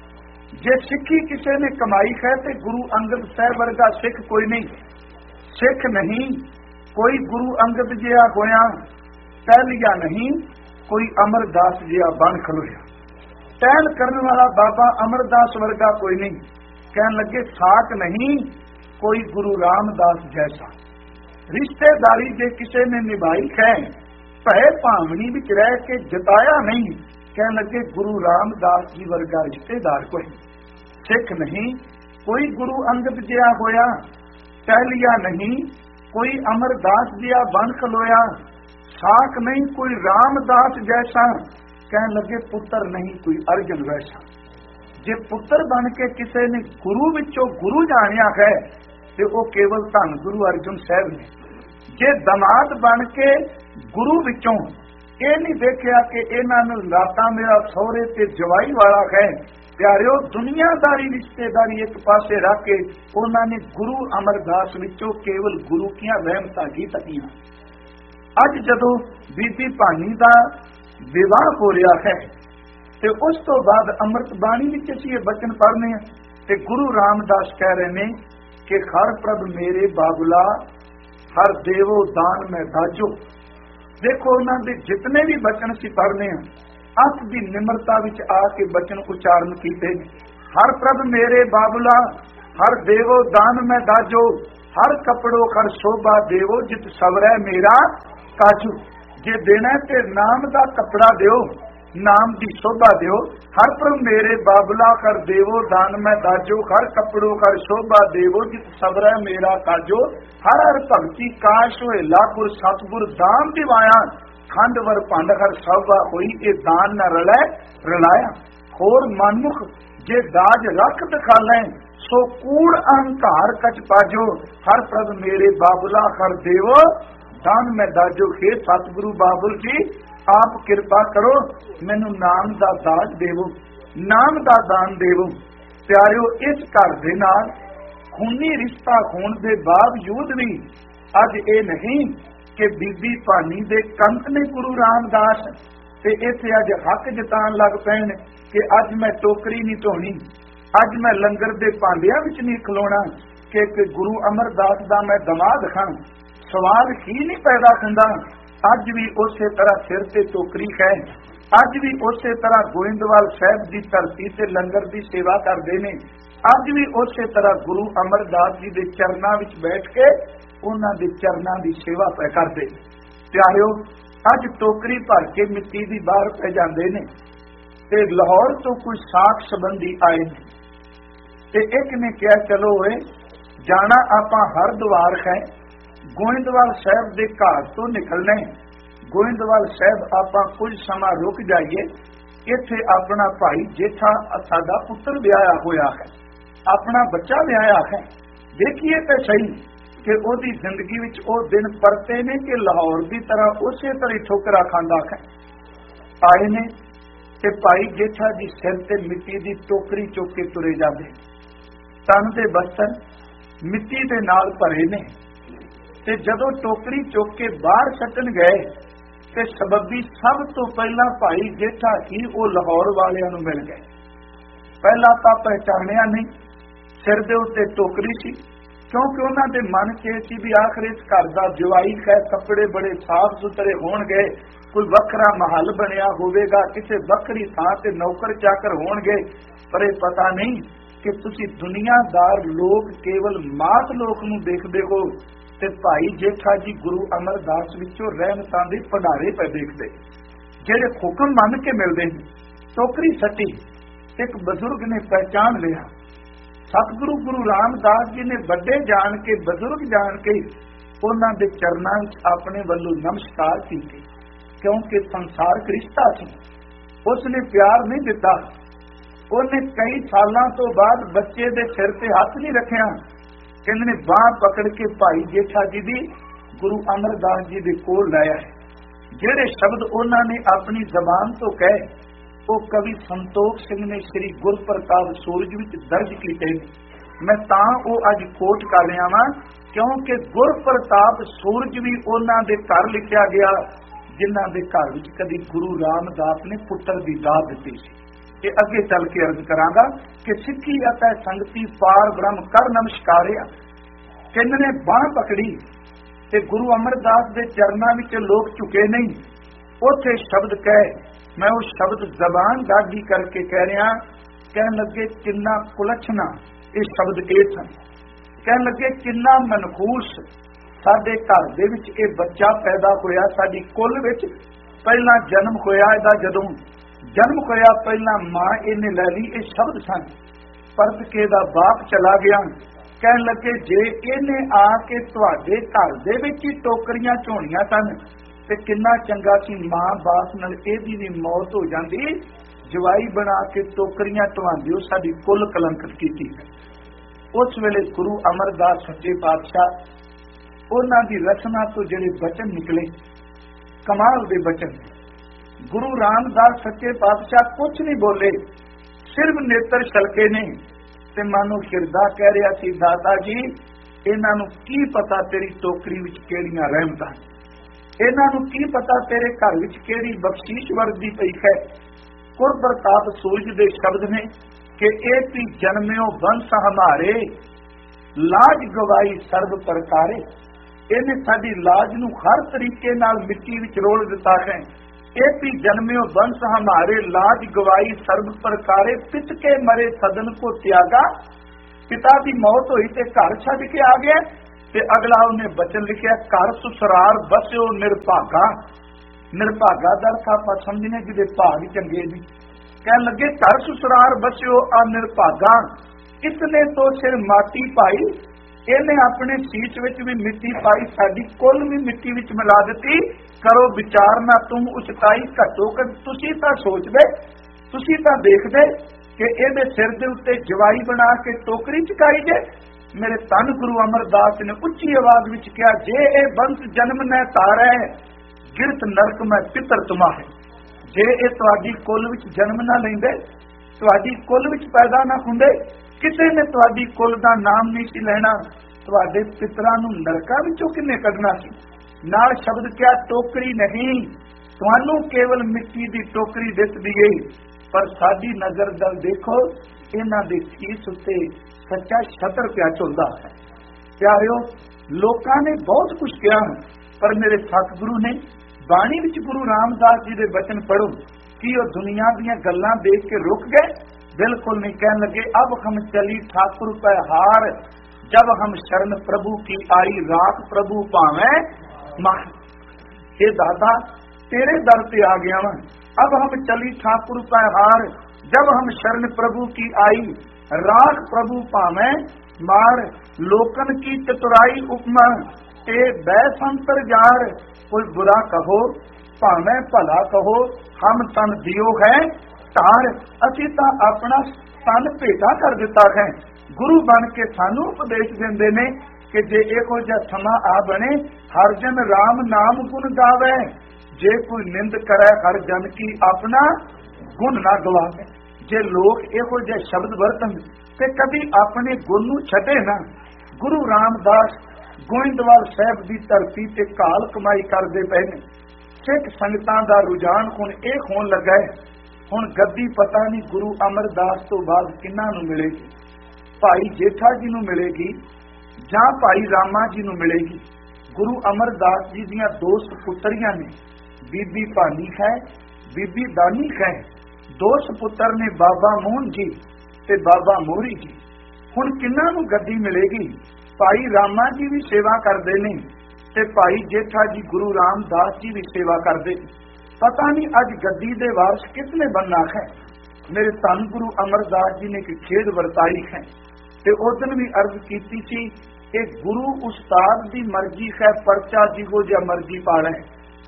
ਜੇ ਸਿੱਖੀ ਕਿਸੇ ਨੇ ਕਮਾਈ ਹੈ ਤੇ ਗੁਰੂ ਅੰਗਦ ਸਾਹਿਬ ਵਰਗਾ ਸਿੱਖ ਕੋਈ ਨਹੀਂ। ਸਿੱਖ ਨਹੀਂ ਕੋਈ ਗੁਰੂ ਅੰਗਦ ਜਿਹਾ ਹੋਇਆ, ਪਹਿਲਿਆ ਨਹੀਂ ਕੋਈ ਅਮਰਦਾਸ ਜਿਹਾ ਬਣ ਖਲੋਇਆ। ਟਹਿਲ ਕਰਨ ਵਾਲਾ ਬਾਬਾ ਅਮਰਦਾਸ ਵਰਗਾ ਕੋਈ ਨਹੀਂ। ਕਹਿਣ ਲੱਗੇ ਸਾਕ ਨਹੀਂ ਕੋਈ ਗੁਰੂ ਰਾਮਦਾਸ ਜੈਸਾ। ਰਿਸ਼ਤੇਦਾਰੀ ਜੇ ਕਿਸੇ ਨੇ ਨਿਭਾਈ ਹੈ, ਭੈ ਭਾਵਨੀ ਵਿੱਚ ਰਹਿ ਕੇ ਜਤਾਇਆ ਨਹੀਂ। ਕਹਿਣ ਲੱਗੇ ਗੁਰੂ ਰਾਮਦਾਸ ਜੀ ਵਰਗਾ ਰਿਸ਼ਤੇਦਾਰ ਕੋਈ। ਸਿੱਖ ਨਹੀਂ ਕੋਈ ਗੁਰੂ ਅੰਗਦ ਜਿਹਾ ਹੋਇਆ, ਪਹਿਲਿਆ ਨਹੀਂ ਕੋਈ ਅਮਰਦਾਸ ਜਿਹਾ ਬਣ ਖਲੋਇਆ। ਸਾਕ ਨਹੀਂ ਕੋਈ ਰਾਮਦਾਸ ਜੈਸਾ। ਕਹਿਣ ਲੱਗੇ ਪੁੱਤਰ ਨਹੀਂ ਕੋਈ ਅਰਜਨ ਵੈਸਾ। ਜੇ ਪੁੱਤਰ ਬਣ ਕੇ ਕਿਸੇ ਨੇ ਗੁਰੂ ਵਿੱਚੋਂ ਗੁਰੂ ਜਾਣਿਆ ਹੈ ਤੇ ਉਹ ਕੇਵਲ ਧੰਨ ਗੁਰੂ ਅਰਜਨ ਸਾਹਿਬ ਨੇ। ਜੇ ਦਮਾਦ ਬਣ ਕੇ ਗੁਰੂ ਵਿੱਚੋਂ ਇਹ ਨਹੀਂ ਦੇਖਿਆ ਕਿ ਇਹਨਾਂ ਨੂੰ ਲਾਤਾ ਮੇਰਾ ਸਹੁਰੇ ਤੇ ਜਵਾਈ ਵਾਲਾ ਹੈ, ਪਿਆਰਿਓ ਦੁਨੀਆਦਾਰੀ ਰਿਸ਼ਤੇਦਾਰੀ ਇੱਕ ਪਾਸੇ ਰੱਖ ਕੇ ਉਹਨਾਂ ਨੇ ਗੁਰੂ ਅਮਰਦਾਸ ਵਿੱਚੋਂ ਕੇਵਲ ਗੁਰੂ ਦੀਆਂ ਰਹਿਮਤਾਂ ਕੀ ਤਕੀਆਂ। ਅੱਜ ਜਦੋਂ ਬੀਬੀ ਭਾਨੀ ਦਾ ਵਿਵਾਹ ਹੋ ਰਿਹਾ ਹੈ ਤੇ ਉਸ ਤੋਂ ਬਾਅਦ ਅੰਮ੍ਰਿਤ ਬਾਣੀ ਵਿੱਚ ਅਸੀਂ ਇਹ ਬਚਨ ਪੜ੍ਹਨੇ ਆ ਤੇ ਗੁਰੂ ਰਾਮਦਾਸ ਕਹਿ ਰਹੇ ਨੇ ਕਿ ਹਰ ਪ੍ਰਭ ਮੇਰੇ ਬਾਬੁਲਾ ਹਰ ਦੇਵੋ ਦਾਨ ਮੈਂ ਦਾਜੋ। ਦੇਖੋ ਉਹਨਾਂ ਦੇ ਜਿਤਨੇ ਵੀ ਬਚਨ ਅਸੀਂ ਪੜ੍ਹਨੇ ਆ ਅੱਖ ਦੀ ਨਿਮਰਤਾ ਵਿੱਚ ਆ ਕੇ ਬਚਨ ਉਚਾਰਨ ਕੀਤੇ ਨੇ। ਹਰ ਪ੍ਰਭ ਮੇਰੇ ਬਾਬੁਲਾ ਹਰ ਦੇਵੋ ਦਾਨ ਮੈਂ ਦਾਜੋ। ਹਰ ਕਪੜੋ ਹਰ ਸ਼ੋਭਾ ਦੇਵੋ ਜਿਤ ਸਵਰੈ ਮੇਰਾ ਕਾਜੂ। ਜੇ ਦੇਣਾ ਤੇ ਨਾਮ ਦਾ ਕਪੜਾ ਦਿਓ, ਨਾਮ ਦੀ ਸ਼ੋਭਾ ਦਿਓ। ਹਰ ਪ੍ਰਭ ਮੇਰੇ ਬਾਬੁਲਾ ਕਰ ਦੇਵੋ ਦਾਨ ਮੈਂ ਦਾਜੋ। ਹਰ ਕਪੜੋ ਹਰ ਸ਼ੋਭਾ ਦੇਵੋ ਜਿਤ ਸਬਰੈ ਮੇਰਾ ਕਾਜੋ। ਹਰ ਹਰ ਭਗਤੀ ਕਾਸ਼ ਹੋਏ ਲਾਗੁਰ ਸਤਿਗੁਰ ਦਾਮ ਦਿਵਾਇਆ। ਖੰਡ ਵਰ ਭੰਡ ਹਰ ਸਭਾ ਹੋਈ ਇਹ ਦਾਨ ਨਾ ਰਲੈ ਰਲਾਇਆ। ਹੋਰ ਮਨਮੁਖ ਜੇ ਦਾਜ ਰੱਖ ਦਿਖਾਲੈ ਸੋ ਕੂੜ ਅਹੰਕਾਰ ਕਚ ਪਾਜੋ। ਹਰ ਪ੍ਰਭ ਮੇਰੇ ਬਾਬੁਲਾ ਹਰ ਦੇਵੋ ਦਾਨ ਮੈਂ ਦਾਜੋ। ਖੇ ਸਤਿਗੁਰੂ ਬਾਬੁਲ ਜੀ ਆਪ ਕਿਰਪਾ ਕਰੋ ਮੈਨੂੰ ਨਾਮ ਦਾ ਦਾਜ ਦੇਵੋ, ਨਾਮ ਦਾ ਦਾਨ ਦੇਵੋ। ਪਿਆਰਿਓ ਇਸ ਘਰ ਦੇ ਨਾਲ ਖੂਨੀ ਰਿਸ਼ਤਾ ਹੋਣ ਦੇ ਬਾਵਜੂਦ ਵੀ ਅੱਜ ਇਹ ਨਹੀਂ ਕਿ ਬੀਬੀ ਭਾਨੀ ਦੇ ਕੰਤ ਨੇ ਗੁਰੂ ਰਾਮਦਾਸ ਤੇ ਇੱਥੇ ਅੱਜ ਹੱਕ ਜਤਾਉਣ ਲੱਗ ਪੈਣ ਕਿ ਅੱਜ ਮੈਂ ਟੋਕਰੀ ਨਹੀਂ ਧੋਣੀ, ਅੱਜ ਮੈਂ ਲੰਗਰ ਦੇ ਭਾਂਡਿਆਂ ਵਿੱਚ ਨਹੀਂ ਖਲੋਣਾ ਕਿ ਗੁਰੂ ਅਮਰਦਾਸ ਦਾ ਮੈਂ ਦਮਾਦ ਖਾਂ। ਸਵਾਲ ਹੀ ਨਹੀਂ ਪੈਦਾ ਹੁੰਦਾ। ਅੱਜ ਵੀ ਉਸੇ ਤਰ੍ਹਾਂ ਸਿਰ ਤੇ ਟੋਕਰੀ ਹੈ। ਅੱਜ ਵੀ ਉਸੇ ਤਰ੍ਹਾਂ ਗੋਇੰਦਵਾਲ ਸਾਹਿਬ ਦੀ ਧਰਤੀ ਤੇ ਲੰਗਰ ਦੀ ਸੇਵਾ ਕਰਦੇ ਨੇ। ਅੱਜ ਵੀ ਉਸੇ ਤਰ੍ਹਾਂ ਗੁਰੂ ਅਮਰਦਾਸ ਜੀ ਦੇ ਚਰਨਾਂ ਵਿੱਚ ਬੈਠ ਕੇ ਉਹਨਾਂ ਦੇ ਚਰਨਾਂ ਦੀ ਸੇਵਾ ਪੈ ਕਰਦੇ। ਪਿਆਰਿਓ ਅੱਜ ਟੋਕਰੀ ਭਰ ਕੇ ਮਿੱਟੀ ਦੀ ਬਾਹਰ ਪੈ ਜਾਂਦੇ ਨੇ ਤੇ ਲਾਹੌਰ ਤੋਂ ਕੋਈ ਸਾਖ ਸੰਬੰਧੀ ਆਏ ਨੇ ਤੇ ਇੱਕ ਨੇ ਕਿਹਾ ਚਲੋ ਓਏ ਜਾਣਾ ਆਪਾਂ ਹਰਦੁਆਰ ਹੈ, ਗੋਇੰਦਵਾਲ ਸਾਹਿਬ ਦੇ ਘਾਟ ਤੋਂ ਨਿਕਲਣਾ। ਗੋਇੰਦਵਾਲ ਸਾਹਿਬ ਆਪਾਂ ਕੁਝ ਸਮਾਂ ਰੁਕ ਜਾਈਏ। ਇੱਥੇ ਆਪਣਾ ਭਾਈ ਜੇਠਾ ਸਾਡਾ ਪੁੱਤਰ ਵਿਆਹਿਆ ਹੋਇਆ ਹੈ, ਆਪਣਾ ਬੱਚਾ ਵਿਆਹਿਆ ਹੈ। ਦੇਖੀਏ ਤੇ ਸਹੀ ਕਿ ਉਹਦੀ ਜ਼ਿੰਦਗੀ ਵਿੱਚ ਉਹ ਦਿਨ ਪਰਤੇ ਨੇ ਕਿ ਲਾਹੌਰ ਦੀ ਤਰ੍ਹਾਂ ਉਸੇ ਤਰ੍ਹਾਂ ਠੋਕਰਾ ਖਾਂਦਾ ਹੈ। ਆਏ ਨੇ ਤੇ ਭਾਈ ਜੇਠਾ ਜੀ ਸਿਰ ਤੇ ਮਿੱਟੀ ਦੀ ਟੋਕਰੀ ਚੁੱਕ ਕੇ ਤੁਰੇ ਜਾਂਦੇ। ਤਨ ਦੇ ਬਸਤਰ ਮਿੱਟੀ ਦੇ ਨਾਲ ਭਰੇ ਨੇ ਤੇ ਜਦੋਂ ਟੋਕਰੀ ਚੁੱਕ ਕੇ ਬਾਹਰ ਸੱਟਣ ਗਏ ਤੇ ਸਬੱਬੀ ਸਭ ਤੋਂ ਪਹਿਲਾਂ ਭਾਈ ਜੇਠਾ ਹੀ ਉਹ ਲਾਹੌਰ ਵਾਲਿਆਂ ਨੂੰ ਮਿਲ ਗਏ। ਪਹਿਲਾਂ ਤਾਂ ਪਹਿਚਾਣਿਆ ਨਹੀਂ, ਸਿਰ ਦੇ ਉੱਤੇ ਟੋਕਰੀ ਸੀ ਕਿਉਂਕਿ ਉਹਨਾਂ ਦੇ ਮਨ ਚ ਸੀ ਵੀ ਆਖਰ ਇਸ ਘਰ ਦਾ ਜਵਾਈ ਹੈ, ਕੱਪੜੇ ਬੜੇ ਸਾਫ਼ ਸੁਥਰੇ ਹੋਣਗੇ, ਕੋਈ ਵੱਖਰਾ ਮਹੱਲ ਬਣਿਆ ਹੋਵੇਗਾ, ਕਿਸੇ ਵੱਖਰੀ ਥਾਂ ਤੇ ਨੌਕਰ ਚਾਕਰ ਹੋਣਗੇ। ਪਰ ਇਹ ਪਤਾ ਨਹੀਂ ਕਿ ਤੁਸੀਂ ਦੁਨੀਆਦਾਰ ਲੋਕ ਕੇਵਲ ਮਾਤ ਲੋਕ ਨੂੰ ਦੇਖਦੇ ਹੋ ਤੇ ਭਾਈ ਜੇਠਾ ਜੀ ਗੁਰੂ ਅਮਰਦਾਸ ਵਿੱਚੋਂ ਰਹਿਮਤਾਂ ਦੇ ਭੰਡਾਰੇ ਪੈ ਦੇਖਦੇ ਜਿਹੜੇ ਹੁਕਮ ਮੰਨ ਕੇ ਮਿਲਦੇ ਨੇ। ਟੋਕਰੀ ਸੱਟੀ, ਇੱਕ ਬਜ਼ੁਰਗ ਨੇ ਪਹਿਚਾਣ ਲਿਆ। ਸਤਿਗੁਰੂ ਗੁਰੂ ਰਾਮਦਾਸ ਜੀ ਨੇ ਵੱਡੇ ਜਾਣ ਕੇ ਬਜ਼ੁਰਗ ਜਾਣ ਕੇ ਉਹਨਾਂ ਦੇ ਚਰਨਾਂ ਵਿੱਚ ਆਪਣੇ ਵੱਲੋਂ ਨਮਸਕਾਰ ਕੀਤੀ ਕਿਉਂਕਿ ਸੰਸਾਰਕ ਰਿਸ਼ਤਾ ਸੀ। ਉਸਨੇ ਪਿਆਰ ਨਹੀਂ ਦਿੱਤਾ। ਉਹਨੇ ਕਈ ਸਾਲਾਂ ਤੋਂ ਬਾਅਦ ਬੱਚੇ ਦੇ ਸਿਰ ਤੇ ਹੱਥ ਨਹੀਂ ਰੱਖਿਆ। ਕਹਿੰਦੇ ਨੇ ਬਾਂਹ ਪਕੜ ਕੇ ਭਾਈ ਜੇਠਾ ਜੀ ਦੀ ਗੁਰੂ ਅਮਰਦਾਸ ਜੀ ਦੇ ਕੋਲ ਲਾਇਆ ਹੈ। ਜਿਹੜੇ ਸ਼ਬਦ ਉਹਨਾਂ ਨੇ ਆਪਣੀ ਜ਼ਬਾਨ ਤੋਂ ਕਹੇ ਉਹ ਕਵੀ ਸੰਤੋਖ ਸਿੰਘ ਨੇ ਸ੍ਰੀ ਗੁਰਪ੍ਰਤਾਪ ਸੂਰਜ ਵਿੱਚ ਦਰਜ ਕੀਤੇ ਨੇ। ਮੈਂ ਤਾਂ ਉਹ ਅੱਜ ਕੋਟ ਕਰ ਰਿਹਾ ਵਾਂ ਕਿਉਂਕਿ ਗੁਰਪ੍ਰਤਾਪ ਸੂਰਜ ਵੀ ਉਹਨਾਂ ਦੇ ਘਰ ਲਿਖਿਆ ਗਿਆ ਜਿਨ੍ਹਾਂ ਦੇ ਘਰ ਵਿੱਚ ਕਦੀ ਗੁਰੂ ਰਾਮਦਾਸ ਨੇ ਪੁੱਤਰ ਦੀ ਦਾਤ ਦਿੱਤੀ ਸੀ। ਇਹ ਅੱਗੇ ਚੱਲ ਕੇ ਅਰਜ਼ ਕਰਾਂਗਾ ਕਿ ਸਿੱਖੀ ਅਤੇ ਸੰਗਤੀ ਪਾਰ ਬ੍ਰਹਮ ਕਰ ਨਮਸਕਾਰਿਆ, ਕਿੰਨ ਨੇ ਬਾਂਹ ਪਕੜੀ ਤੇ ਗੁਰੂ ਅਮਰਦਾਸ ਦੇ ਚਰਨਾਂ ਵਿੱਚ ਲੋਕ ਝੁਕੇ ਨਹੀਂ। ਉੱਥੇ ਸ਼ਬਦ ਕਹੇ, ਮੈਂ ਉਹ ਸ਼ਬਦ ਜ਼ਬਾਨ ਗਾਢੀ ਕਰਕੇ ਕਹਿ ਰਿਹਾ। ਕਹਿਣ ਲੱਗੇ ਕਿੰਨਾ ਕੁਲੱਛਣਾ ਇਹ ਸ਼ਬਦ ਇਹ ਸਨ। ਕਹਿਣ ਲੱਗੇ ਕਿੰਨਾ ਮਨਹੂਸ ਸਾਡੇ ਘਰ ਦੇ ਵਿੱਚ ਇਹ ਬੱਚਾ ਪੈਦਾ ਹੋਇਆ, ਸਾਡੀ ਕੁੱਲ ਵਿੱਚ ਪਹਿਲਾਂ ਜਨਮ ਹੋਇਆ ਇਹਦਾ। ਜਦੋਂ ਜਨਮ ਹੋਇਆ ਪਹਿਲਾਂ ਮਾਂ ਇਹਨੇ ਲੈ ਲਈ। ਇਹ ਸ਼ਬਦ ਸਨ। ਪਰਤ ਕੇ ਦਾ ਬਾਪ ਚਲਾ ਗਿਆ। ਕਹਿਣ ਲੱਗੇ ਜੇ ਇਹਨੇ ਆ ਕੇ ਤੁਹਾਡੇ ਘਰ ਦੇ ਵਿੱਚ ਹੀ ਟੋਕਰੀਆਂ ਝੋਣੀਆਂ ਸਨ ਤੇ ਕਿੰਨਾ ਚੰਗਾ ਸੀ, ਮਾਂ ਬਾਪ ਨਾਲ ਇਹਦੀ ਵੀ ਮੌਤ ਹੋ ਜਾਂਦੀ। ਜਵਾਈ ਬਣਾ ਕੇ ਟੋਕਰੀਆਂ ਢਵਾਉਂਦੇ ਹੋ, ਸਾਡੀ ਕੁੱਲ ਕਲੰਕਿਤ ਕੀਤੀ। ਉਸ ਵੇਲੇ ਗੁਰੂ ਅਮਰਦਾਸ ਸੱਚੇ ਪਾਤਸ਼ਾਹ, ਉਹਨਾਂ ਦੀ ਰਚਨਾ ਤੋਂ ਜਿਹੜੇ ਬਚਨ ਨਿਕਲੇ, ਕਮਾਲ ਦੇ ਬਚਨ। ਗੁਰੂ ਰਾਮਦਾਸ ਸੱਚੇ ਪਾਤਸ਼ਾਹ ਕੁਛ ਨਹੀਂ ਬੋਲੇ, ਸਿਰਫ ਨੇਤਰ ਛਲਕੇ ਨੇ ਤੇ ਮਾਨੋ ਹਿਰਦਾ ਕਹਿ ਰਿਹਾ ਸੀ, ਦਾਤਾ ਜੀ ਇਹਨਾਂ ਨੂੰ ਕੀ ਪਤਾ ਤੇਰੀ ਟੋਕਰੀ ਵਿੱਚ ਕਿਹੜੀਆਂ ਰਹਿਮਤਾਂ, ਇਹਨਾਂ ਨੂੰ ਕੀ ਪਤਾ ਤੇਰੇ ਘਰ ਵਿੱਚ ਕਿਹੜੀ ਬਖਸ਼ੀਸ਼ ਵਰਦੀ ਪਈ ਹੈ। ਕੁਰ ਪ੍ਰਤਾਪ ਸੂਰਜ ਦੇ ਸ਼ਬਦ ਨੇ ਕਿ ਇਹ ਵੀ ਜਨਮਿਓ ਬੰਸ ਹਮਾਰੇ, ਲਾਜ ਗਵਾਈ ਸਰਬ ਪ੍ਰਕਾਰੇ। ਇਹਨੇ ਸਾਡੀ ਲਾਜ ਨੂੰ ਹਰ ਤਰੀਕੇ ਨਾਲ ਮਿੱਟੀ ਵਿੱਚ ਰੋਲ ਦਿੱਤਾ ਹੈ। ਇਹ ਵੀ ਜਨਮਿਓ ਬੰਸ ਹਮਾਰੇ, ਲਾਜ ਗਵਾਈ ਸਰਬ ਪ੍ਰਕਾਰੇ। ਪਿਤ ਕੇ ਮਰੇ ਸਦਨ ਕੋ ਤਿਆਗਾ, ਪਿਤਾ ਦੀ ਮੌਤ ਹੋਈ ਤੇ ਘਰ ਛੱਡ ਕੇ ਆ ਗਿਆ। ਤੇ ਅਗਲਾ ਉਹਨੇ ਬਚਨ ਲਿਖਿਆ, ਘਰ ਸੁਸਰਾਰ ਬਸਿਓ ਨਿਰਭਾਗਾ। ਨਿਰਭਾਗਾ ਦਾ ਅਰਥ ਆਪਾਂ ਸਮਝਨੇ ਜਿਹਦੇ ਭਾਗ ਚੰਗੇ ਨਹੀਂ। ਕਹਿਣ ਲੱਗੇ ਘਰ ਸੁਸਰਾਰ ਬਸਿਓ ਆ ਨਿਰਭਾਗਾ, ਇਸਨੇ ਤੋਂ ਸਿਰ ਮਾਟੀ ਪਾਈ। ਇਹਨੇ ਆਪਣੇ ਸੀਸ ਵਿੱਚ ਵੀ ਮਿੱਟੀ ਪਾਈ, ਸਾਡੀ ਕੁੱਲ ਵੀ ਮਿੱਟੀ ਵਿੱਚ ਮਿਲਾ ਦਿੱਤੀ। ਕਰੋ ਵਿਚਾਰ ਨਾ ਤੁਮ ਉਚਤਾਈ, ਘੱਟੋ ਘੱਟ ਤੁਸੀਂ ਤਾਂ ਸੋਚਦੇ, ਤੁਸੀਂ ਤਾਂ ਦੇਖਦੇ ਕਿ ਇਹਦੇ ਸਿਰ ਦੇ ਉੱਤੇ ਜਵਾਈ ਬਣਾ ਕੇ ਟੋਕਰੀ ਚਕਾਈ ਜੇ। ਮੇਰੇ ਧੰਨ ਗੁਰੂ ਅਮਰਦਾਸ ਨੇ ਉੱਚੀ ਆਵਾਜ਼ ਵਿੱਚ ਕਿਹਾ, ਜੇ ਇਹ ਬੰਸ ਜਨਮ ਨੇ ਤਾਰੈ, ਗਿਰਤ ਨਰਕ ਮੈਂ ਪਿੱਤਰ ਤੁਮਾਹੇ। ਜੇ ਇਹ ਤੁਹਾਡੀ ਕੁੱਲ ਵਿੱਚ ਜਨਮ ਨਾ ਲੈਂਦੇ, ਤੁਹਾਡੀ ਕੁੱਲ ਵਿੱਚ ਪੈਦਾ ਨਾ ਹੁੰਦੇ, ਕਿਸੇ ਨੇ ਤੁਹਾਡੀ ਕੁੱਲ ਦਾ ਨਾਮ ਨਹੀਂ ਸੀ ਲੈਣਾ, ਤੁਹਾਡੇ ਪਿਤਰਾਂ ਨੂੰ ਨਰਕਾਂ ਵਿੱਚੋਂ ਕਿੰਨੇ ਕੱਢਣਾ ਸੀ। ਨਾਲ ਸ਼ਬਦ ਕਿਹਾ, ਟੋਕਰੀ ਨਹੀਂ, ਤੁਹਾਨੂੰ ਕੇਵਲ ਮਿੱਟੀ ਦੀ ਟੋਕਰੀ ਦਿਸਦੀ ਏ, ਪਰ ਸਾਡੀ ਨਜ਼ਰ ਨਾਲ ਦੇਖੋ ਇਹਨਾਂ ਦੇ ਸੀਸ ਉੱਤੇ ਸੱਚਾ ਛਤਰ ਪਿਆ ਝੁਲਦਾ ਹੈ। ਪਿਆਰਿਓ, ਲੋਕਾਂ ਨੇ ਬਹੁਤ ਕੁਝ ਕਿਹਾ, ਪਰ ਮੇਰੇ ਸਤਿਗੁਰੂ ਨੇ ਬਾਣੀ ਵਿੱਚ ਗੁਰੂ ਰਾਮਦਾਸ ਜੀ ਦੇ ਬਚਨ ਪੜੋ ਕਿ ਉਹ ਦੁਨੀਆ ਦੀਆਂ ਗੱਲਾਂ ਦੇਖ ਕੇ ਰੁਕ ਗਏ? ਬਿਲਕੁਲ नहीं। कहने लगे अब हम चली ठाकुर पे हार, जब हम शरण प्रभु की आई, राख प्रभु पावे मार। हे दादा तेरे दर पे आ गया मैं, अब हम चली ठाकुर पे हार, जब हम शरण प्रभु की आई, राख प्रभु पावे मार। लोकन की चतुराई उपमा ते बैसंतर जार, कोई बुरा कहो भावे भला कहो, हम तन दियो है तार। ਅਸੀਂ ਤਾਂ ਆਪਣਾ ਤਨ ਭੇਟਾ ਕਰ ਦਿੱਤਾ ਹੈ। ਗੁਰੂ ਬਣ ਕੇ ਸਾਨੂੰ ਉਪਦੇਸ਼ ਦਿੰਦੇ ਨੇ ਕਿ ਜੇ ਇਹੋ ਜਿਹਾ ਸਮਾਂ ਆ ਬਣੇ, ਹਰ ਜਨ ਰਾਮ ਨਾਮ ਗੁਣ ਗਾਵੇ। ਜੇ ਕੋਈ ਨਿੰਦ ਕਰੇ ਹਰ ਜਨ ਕੀ, ਆਪਣਾ ਗੁਣ ਨਾ ਗਵਾਵੇ। ਜੇ ਲੋਕ ਇਹੋ ਜਿਹੇ ਸ਼ਬਦ ਵਰਤਣ ਤੇ ਕਦੀ ਆਪਣੇ ਗੁਣ ਨੂੰ ਛੱਡੇ ਨਾ। ਗੁਰੂ ਰਾਮਦਾਸ ਗੋਇੰਦਵਾਲ ਸਾਹਿਬ ਦੀ ਧਰਤੀ ਤੇ ਕਾਲ ਕਮਾਈ ਕਰਦੇ ਪਏ ਨੇ। ਸਿੱਖ ਸੰਗਤਾਂ ਦਾ ਰੁਝਾਨ ਹੁਣ ਇਹ ਹੋਣ ਲੱਗਾ ਹੈ, ਹੁਣ ਗੱਦੀ ਪਤਾ ਨਹੀਂ ਗੁਰੂ ਅਮਰਦਾਸ ਤੋਂ ਬਾਅਦ ਕਿਹਨਾਂ ਨੂੰ ਮਿਲੇਗੀ। ਭਾਈ ਜੇਠਾ ਜੀ ਨੂੰ ਮਿਲੇਗੀ ਜਾਂ ਭਾਈ ਰਾਮਾ ਜੀ ਨੂੰ ਮਿਲੇਗੀ। ਗੁਰੂ ਅਮਰਦਾਸ ਜੀ ਦੀਆਂ ਦੋ ਸਪੁੱਤਰੀਆਂ ਨੇ, ਬੀਬੀ ਭਾਨੀ ਹੈ, ਬੀਬੀ ਦਾਨੀ ਹੈ। ਦੋ ਸਪੁੱਤਰ ਨੇ, ਬਾਬਾ ਮੋਹਨ ਜੀ ਤੇ ਬਾਬਾ ਮੋਹਰੀ ਜੀ। ਹੁਣ ਕਿਹਨਾਂ ਨੂੰ ਗੱਦੀ ਮਿਲੇਗੀ? ਭਾਈ ਰਾਮਾ ਜੀ ਵੀ ਸੇਵਾ ਕਰਦੇ ਨੇ ਤੇ ਭਾਈ ਜੇਠਾ ਜੀ ਗੁਰੂ ਰਾਮਦਾਸ ਜੀ ਵੀ ਸੇਵਾ ਕਰਦੇ। ਪਤਾ ਨਹੀਂ ਅੱਜ ਗੱਦੀ ਦੇ ਵਾਰਸ ਕਿਸਨੇ ਬਣਨਾ ਹੈ। ਮੇਰੇ ਧੰਨ ਗੁਰੂ ਅਮਰਦਾਸ ਜੀ ਨੇ ਇੱਕ ਖੇਡ ਵਰਤਾਈ ਹੈ ਤੇ ਉਦਨ ਵੀ ਅਰਜ਼ ਕੀਤੀ ਸੀ ਕਿ ਗੁਰੂ ਉਸਤਾਦ ਦੀ ਮਰਜ਼ੀ ਹੈ, ਪਰਚਾ ਜਿਹੋ ਜਿਹਾ ਮਰਜ਼ੀ ਪਾ ਲੈ।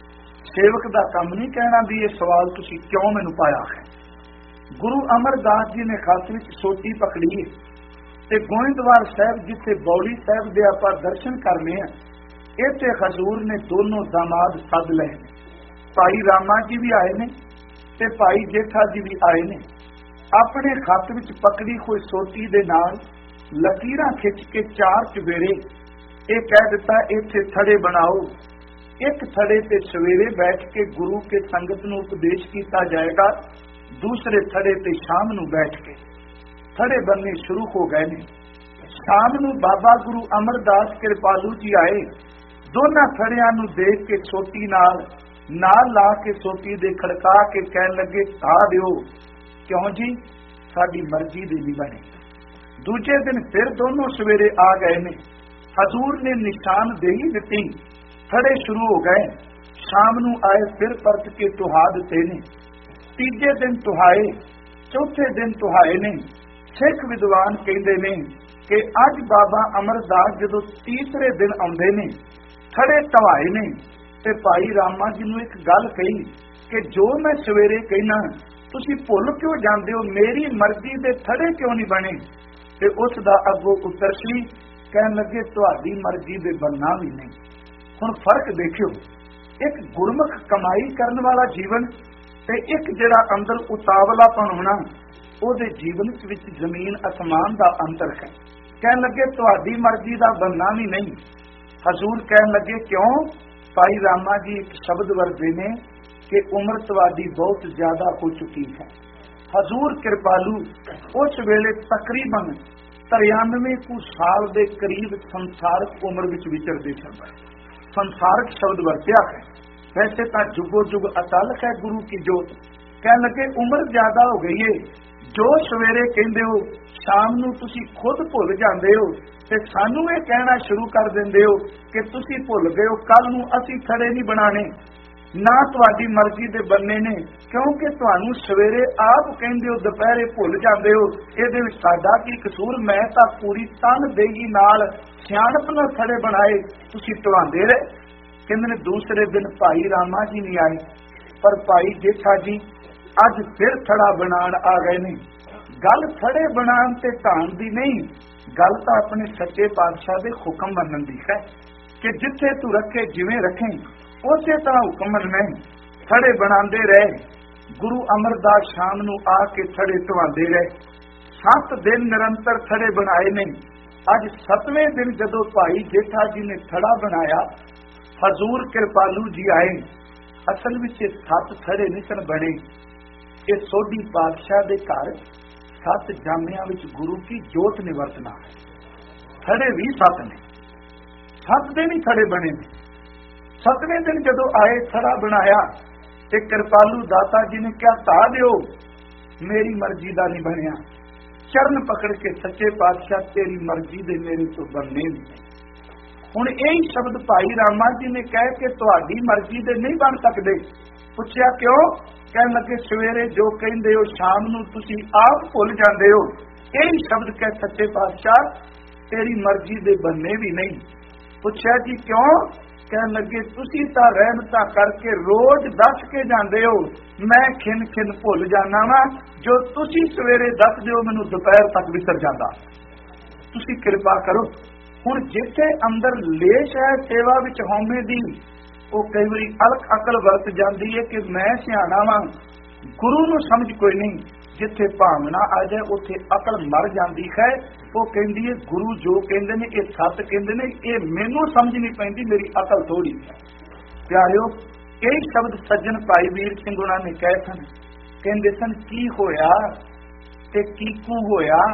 ਸੇਵਕ ਦਾ ਕੰਮ ਨਹੀਂ ਕਹਿਣਾ ਵੀ ਇਹ ਸਵਾਲ ਤੁਸੀਂ ਕਿਉਂ ਮੈਨੂੰ ਪਾਇਆ ਹੈ। ਗੁਰੂ ਅਮਰਦਾਸ ਜੀ ਨੇ ਖਾਸ ਵਿੱਚ ਸੋਟੀ ਪਕੜੀ ਹੈ ਤੇ ਗੋਇੰਦਵਾਲ ਸਾਹਿਬ ਜਿੱਥੇ ਬੌਲੀ ਸਾਹਿਬ ਦੇ ਆਪਾਂ ਦਰਸ਼ਨ ਕਰਨੇ ਆ, ਇੱਥੇ ਹਜ਼ੂਰ ਨੇ ਦੋਨੋਂ ਦਾਮਾਦ ਸੱਦ ਲਏ। ਭਾਈ ਰਾਮਾ ਜੀ ਵੀ ਆਏ ਨੇ ਤੇ ਭਾਈ ਜੇਠਾ ਜੀ ਵੀ ਆਏ ਨੇ। ਆਪਣੇ ਖੱਤ ਵਿੱਚ ਪਕੜੀ ਹੋਈ ਸੋਟੀ ਦੇ ਨਾਲ ਲਕੀਰਾਂ ਖਿੱਚ ਕੇ ਚਾਰ ਚੁਬੇਰੇ ਇਹ ਕਹਿ ਦਿੱਤਾ, ਇੱਥੇ ਥੜੇ ਬਣਾਓ, एक थड़े ते सवेरे बैठ के गुरु के संगत नूं उपदेश किया जाएगा, दूसरे थड़े ते शाम नूं बैठ के थड़े बनने शुरू हो गए ने। शाम नूं बाबा गुरु अमरदास कृपालू जी आए, दोनों थड़ियां नूं देख के छोटी नाल नाल ला के सोटी दे खड़का के कहन लगे, ता दिओ। क्यों जी? साडी मर्जी दे नहीं बने। दूजे दिन फिर दोनों सवेरे आ गए ने, हजूर ने निशान दे ही दिती, थड़े शुरू हो गए। शाम नूं आए फिर परत के तुहा दिते ने। तीजे दिन तुहाए, चौथे दिन तुहाए ने। सिख विद्वान कहते ने कि अज बाबा अमरदास जदों तीसरे दिन आउंदे ने, थड़े ढवाए ने ते भाई रामा जी नूं एक गल कही कि जो मैं सवेरे कहना तुसीं भुल क्यों जांदे हो, मेरी मर्जी दे थड़े क्यों नहीं बने? ते उस दा अगों उत्तर सी, कहन लगे तुहाडी मर्जी दे बनना भी नहीं। हुण फर्क देखियो, एक गुरमुख कमाई करन वाला जीवन ते एक जिहड़ा अंदर उतावलापन होना, ਉਹਦੇ जीवन विच जमीन आसमान का अंतर है। कहन लगे तुहाडी मर्जी का बनना भी नहीं। हजूर कहन लगे क्यों? भाई रामा जी एक शब्द वरते ने कि उम्र तुहाडी बहुत ज्यादा हो चुकी है। हजूर कृपालू उस वेले तकरीबन तिरानवे कु साल के करीब संसारक उम्र विच विचरदे सन। संसारक शब्द वरत्या है, वैसे तो जुगो जुग अटल है गुरु की जोत। कहन लगे उम्र ज्यादा हो गई है, जो सवेरे कहंदे हो शाम नूं तुसीं खुद भुल जांदे हो ते सानू ये कहना शुरू कर दिंदे हो कि तुसीं भुल गए हो, कल नूं असीं थड़े नहीं बनाने, ना तुहाडी मर्जी दे बनने ने, क्योंकि तुहानू सवेरे आप कहंदे हो दुपहरे भुल जांदे हो। इहदे विच साडा की कसूर? मैं तां पूरी तनदेही नाल सियाणप नाल थड़े बनाए, तुसीं ढवांदे रहे। कहंदे ने दूसरे दिन भाई रामा जी नहीं आए, पर भाई जेठा जी अज फिर थड़ा बनाण आ गए ने। गल थड़े बनाण ते ढाण दी नहीं, गल तां अपने सच्चे पातशाह दे हुक्म मनण दी है कि जिथे तू रखे जिवें रखें उसे तरह हुक्म मनना है। थड़े बनांदे रहे। गुरु अमरदास शाम नूं आके थड़े ढवांदे रहे। सत दिन निरंतर थड़े बनाए ने। अज सतवें दिन जदों भाई जेठा जी ने थड़ा बनाया, हजूर कृपालू जी आए। असल विच सत थड़े नहीं सन बने, ये सोडी पातशाह दे घर सत जामियां विच गुरु की जोत ने वरतना है। थड़े भी सत ने, सत दिन ही थड़े बने ने। सतवें दिन जदों आए थड़ा बनाया ते कृपालू दाता जी ने क्या ता दिओ, मेरी मर्जी दा नहीं बनया। चरण पकड़ के सच्चे पातशाह तेरी मर्जी दे मेरे तो बनने नहीं। हुण यही शब्द भाई रामा जी ने कह के तुहाडी मर्जी दे नहीं बन सकदे। पुछया क्यों? कहन लगे सवेरे जो कहंदे हो शाम नूं तुसीं आप भुल जांदे हो। यही शब्द कह सच्चे पातशाह तेरी मर्जी दे बनने भी नहीं। पुछया जी क्यों? कहन लगे तुसीं तां रहमतां करके रोज दस के जांदे हो, मैं खिन खिन भुल जाना वा। जो तुसीं सवेरे दस दिओ मैनूं दोपहर तक विसर जांदा। तुसीं किरपा करो। हुण जिथे अंदर लेश है सेवा विच हौमे दी, वो कई बारी अलख अकल वरत जाती है कि मैं सियाणा वां, गुरु नूं समझ कोई नहीं। जिथे भावना आ जाए उथे अकल मर जाती है। वो कहती है गुरु जो कहते हैं ये सत कहते हैं, ये मैनू समझ नहीं पैंदी, मेरी अकल थोड़ी है। प्यारिओ यही शब्द सज्जन भाई वीर सिंह उन्हां ने कहे सन। कहते सन की होया ते कीकू होया,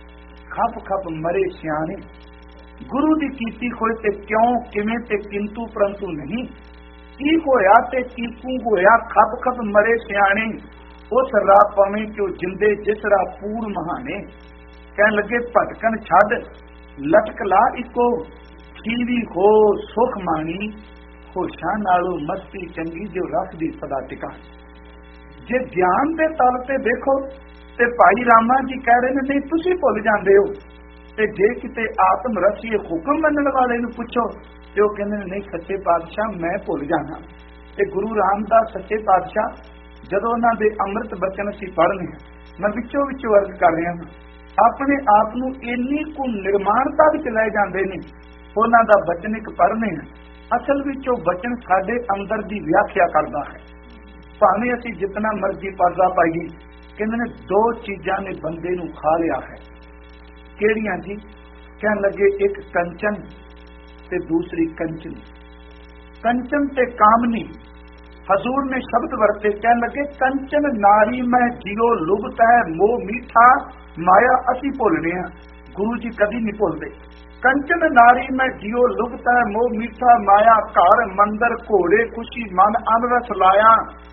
खप खप मरे सियाणे। गुरु दी कीती होए ते क्यों किवें ते किंतु परंतु नहीं। की होया ते कीकू होया, खप खप मरे सियाणे। उस राह पवें क्यों जिंदे जिस राह पूर महाने। कहन लगे भटकन छड़ लटक ला इको, खीवी हो सुख मानी, होशां नालों मस्ती चंगी जो रखदी सदा टिका। जे ज्ञान दे तल ते देखो ते भाई रामा जी कह रहे ने नहीं तुसीं भुल जांदे हो। ते जे किते आत्म रसी हुक्म मनण वाले नूं पुछो ते ओह कहंदे ने नहीं सच्चे पातशाह मैं भुल जाना। ते गुरु रामदास सच्चे पातशाह जदों उन्हां दे अमृत बचन असीं पढ़ने, मैं विचों विचों अर्ज कर रहा हां, अपने आप नूं इन्नी कु निर्माणता विच लै जांदे ने। उन्हां दा बचन एक पढ़ने असल विच ओह बचन साडे अंदर दी व्याख्या करदा है। भावें असीं जितना मर्जी पढ़दा पाईए, कहंदे ने दो चीज़ां ने बंदे नूं खा लिया है। किहड़ियां जी? कहन लगे एक कंचन ते दूसरी कंचनी। कंचन ते कामनी हजूर ने शब्द वरते, कह लगे कंचन नारी मैं जियो लुभत है मोह मीठा माया असी भुलने। गुरु जी कदी नहीं भुलते। कंचन नारी मैं जियो लुभत है मोह मीठा माया घर मंदिर घोड़े खुशी मन अनरस लाया।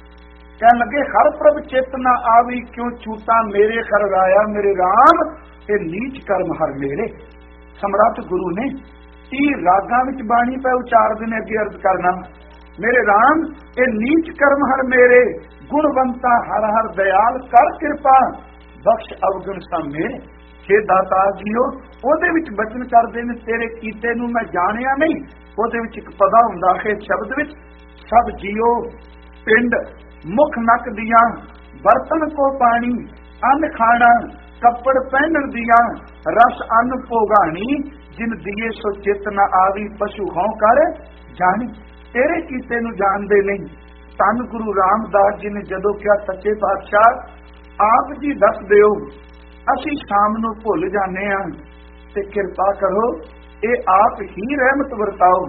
कह लगे हर प्रभ चेतना आवी क्यों छूटा मेरे घर राया मेरे राम ये नीच कर्म हर मेरे। सम्राट गुरु ने तीह रागां विच बाणी पे उचारदे ने अगे अर्ज करना मेरे राम ये नीच कर्म हर मेरे गुणवंता हर हर दयाल कर कृपा बख्श अवगुण सा मेरे। हे दाता जीओ ਉਹਦੇ ਵਿੱਚ ਬਚਨ ਕਰਦੇ ਨੇ ਤੇਰੇ ਕੀਤੇ ਨੂੰ ਮੈਂ ਜਾਣਿਆ ਨਹੀਂ। ਉਹਦੇ ਵਿੱਚ ਇੱਕ ਪਦਾ ਹੁੰਦਾ ਹੈ ਸ਼ਬਦ ਵਿੱਚ ਸਭ ਜੀਓ ਪਿੰਡ ਮੁਖ ਨੱਕ ਦੀਆਂ ਬਰਤਨ ਕੋ ਪਾਣੀ ਅੰਨ ਖਾਣਾ ਕੱਪੜ ਪਹਿਨਣ ਦੀਆਂ ਰਸ ਅੰਨ ਭੋਗਾਣੀ ਜਿਨ ਦੀਏ ਸੋ ਚਿਤ ਨਾ ਆਵੀ ਪਸ਼ੂ ਹੋਂ ਕਰ ਜਾਣੀ। ਤੇਰੇ ਕੀਤੇ ਨੂੰ ਜਾਣਦੇ ਨਹੀਂ। ਧੰਨ ਗੁਰੂ ਰਾਮਦਾਸ ਜੀ ਨੇ ਜਦੋਂ ਕਿਹਾ ਸੱਚੇ ਪਾਤਸ਼ਾਹ ਆਪ ਜੀ ਦੱਸ ਦਿਓ ਅਸੀਂ ਸ਼ਾਮ ਨੂੰ ਭੁੱਲ ਜਾਂਦੇ ਹਾਂ ਤੇ ਕਿਰਪਾ ਕਰੋ ਇਹ ਆਪ ਹੀ ਰਹਿਮਤ ਵਰਤਾਓ।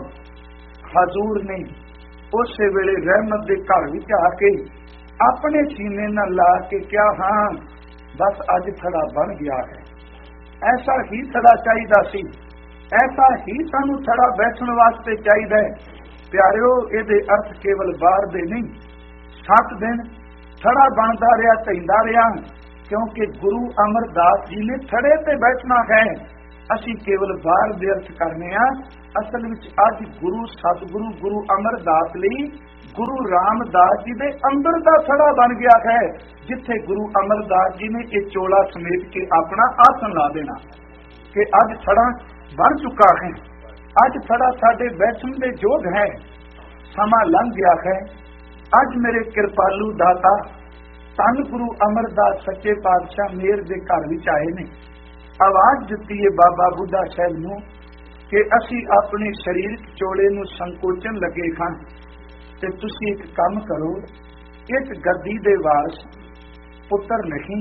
ਹਜ਼ੂਰ ਨੇ ਉਸੇ ਵੇਲੇ ਰਹਿਮਤ ਦੇ ਘਰ ਵਿੱਚ ਆ ਕੇ ਆਪਣੇ ਸੀਨੇ ਨਾਲ ਲਾ ਕੇ ਕਿਹਾ ਹਾਂ ਬਸ ਅੱਜ ਥੜਾ ਬਣ ਗਿਆ ਹੈ। ਐਸਾ ਹੀ ਥੜਾ ਚਾਹੀਦਾ ਸੀ, ਐਸਾ ਹੀ ਸਾਨੂੰ ਥੜਾ ਬੈਠਣ ਵਾਸਤੇ ਚਾਹੀਦਾ ਹੈ। ਪਿਆਰਿਓ ਇਹਦੇ ਅਰਥ ਕੇਵਲ ਬਾਹਰ ਦੇ ਨਹੀਂ, ਸੱਤ ਦਿਨ ਥੜਾ ਬਣਦਾ ਰਿਹਾ ਢਹਿੰਦਾ ਰਿਹਾ क्योंकि गुरु अमरदास जी ने थड़े ते बैठना है। असी केवल बाहर दे अर्थ करने आ, असल विच अज गुरु सतगुरु गुरु अमरदास लई गुरु रामदास जी दे अंदर दा थड़ा बन गया है जिथे गुरु अमरदास जी ने ये चोला समेट के अपना आसन ला देना कि अज थड़ा बन चुका है, अज थड़ा साडे बैठन दे योग है, समा लंघ गया है। अज मेरे कृपालू दाता ਧੰਨ ਗੁਰੂ ਅਮਰਦਾਸ ਸੱਚੇ ਪਾਤਸ਼ਾਹ ਮੇਰ ਦੇ ਘਰ ਵਿੱਚ ਆਏ ਨੇ। ਆਵਾਜ਼ ਦਿੱਤੀ ਹੈ ਬਾਬਾ ਬੁੱਢਾ ਸਾਹਿਬ ਨੂੰ ਕਿ ਅਸੀਂ ਆਪਣੇ ਸਰੀਰਕ ਚੋਲੇ ਨੂੰ ਸੰਕੋਚਣ ਲੱਗੇ ਖਾਂ ਤੇ ਤੁਸੀਂ ਇੱਕ ਕੰਮ ਕਰੋ, ਇਸ ਗੱਦੀ ਦੇ ਵਾਰਸ ਪੁੱਤਰ ਨਹੀਂ,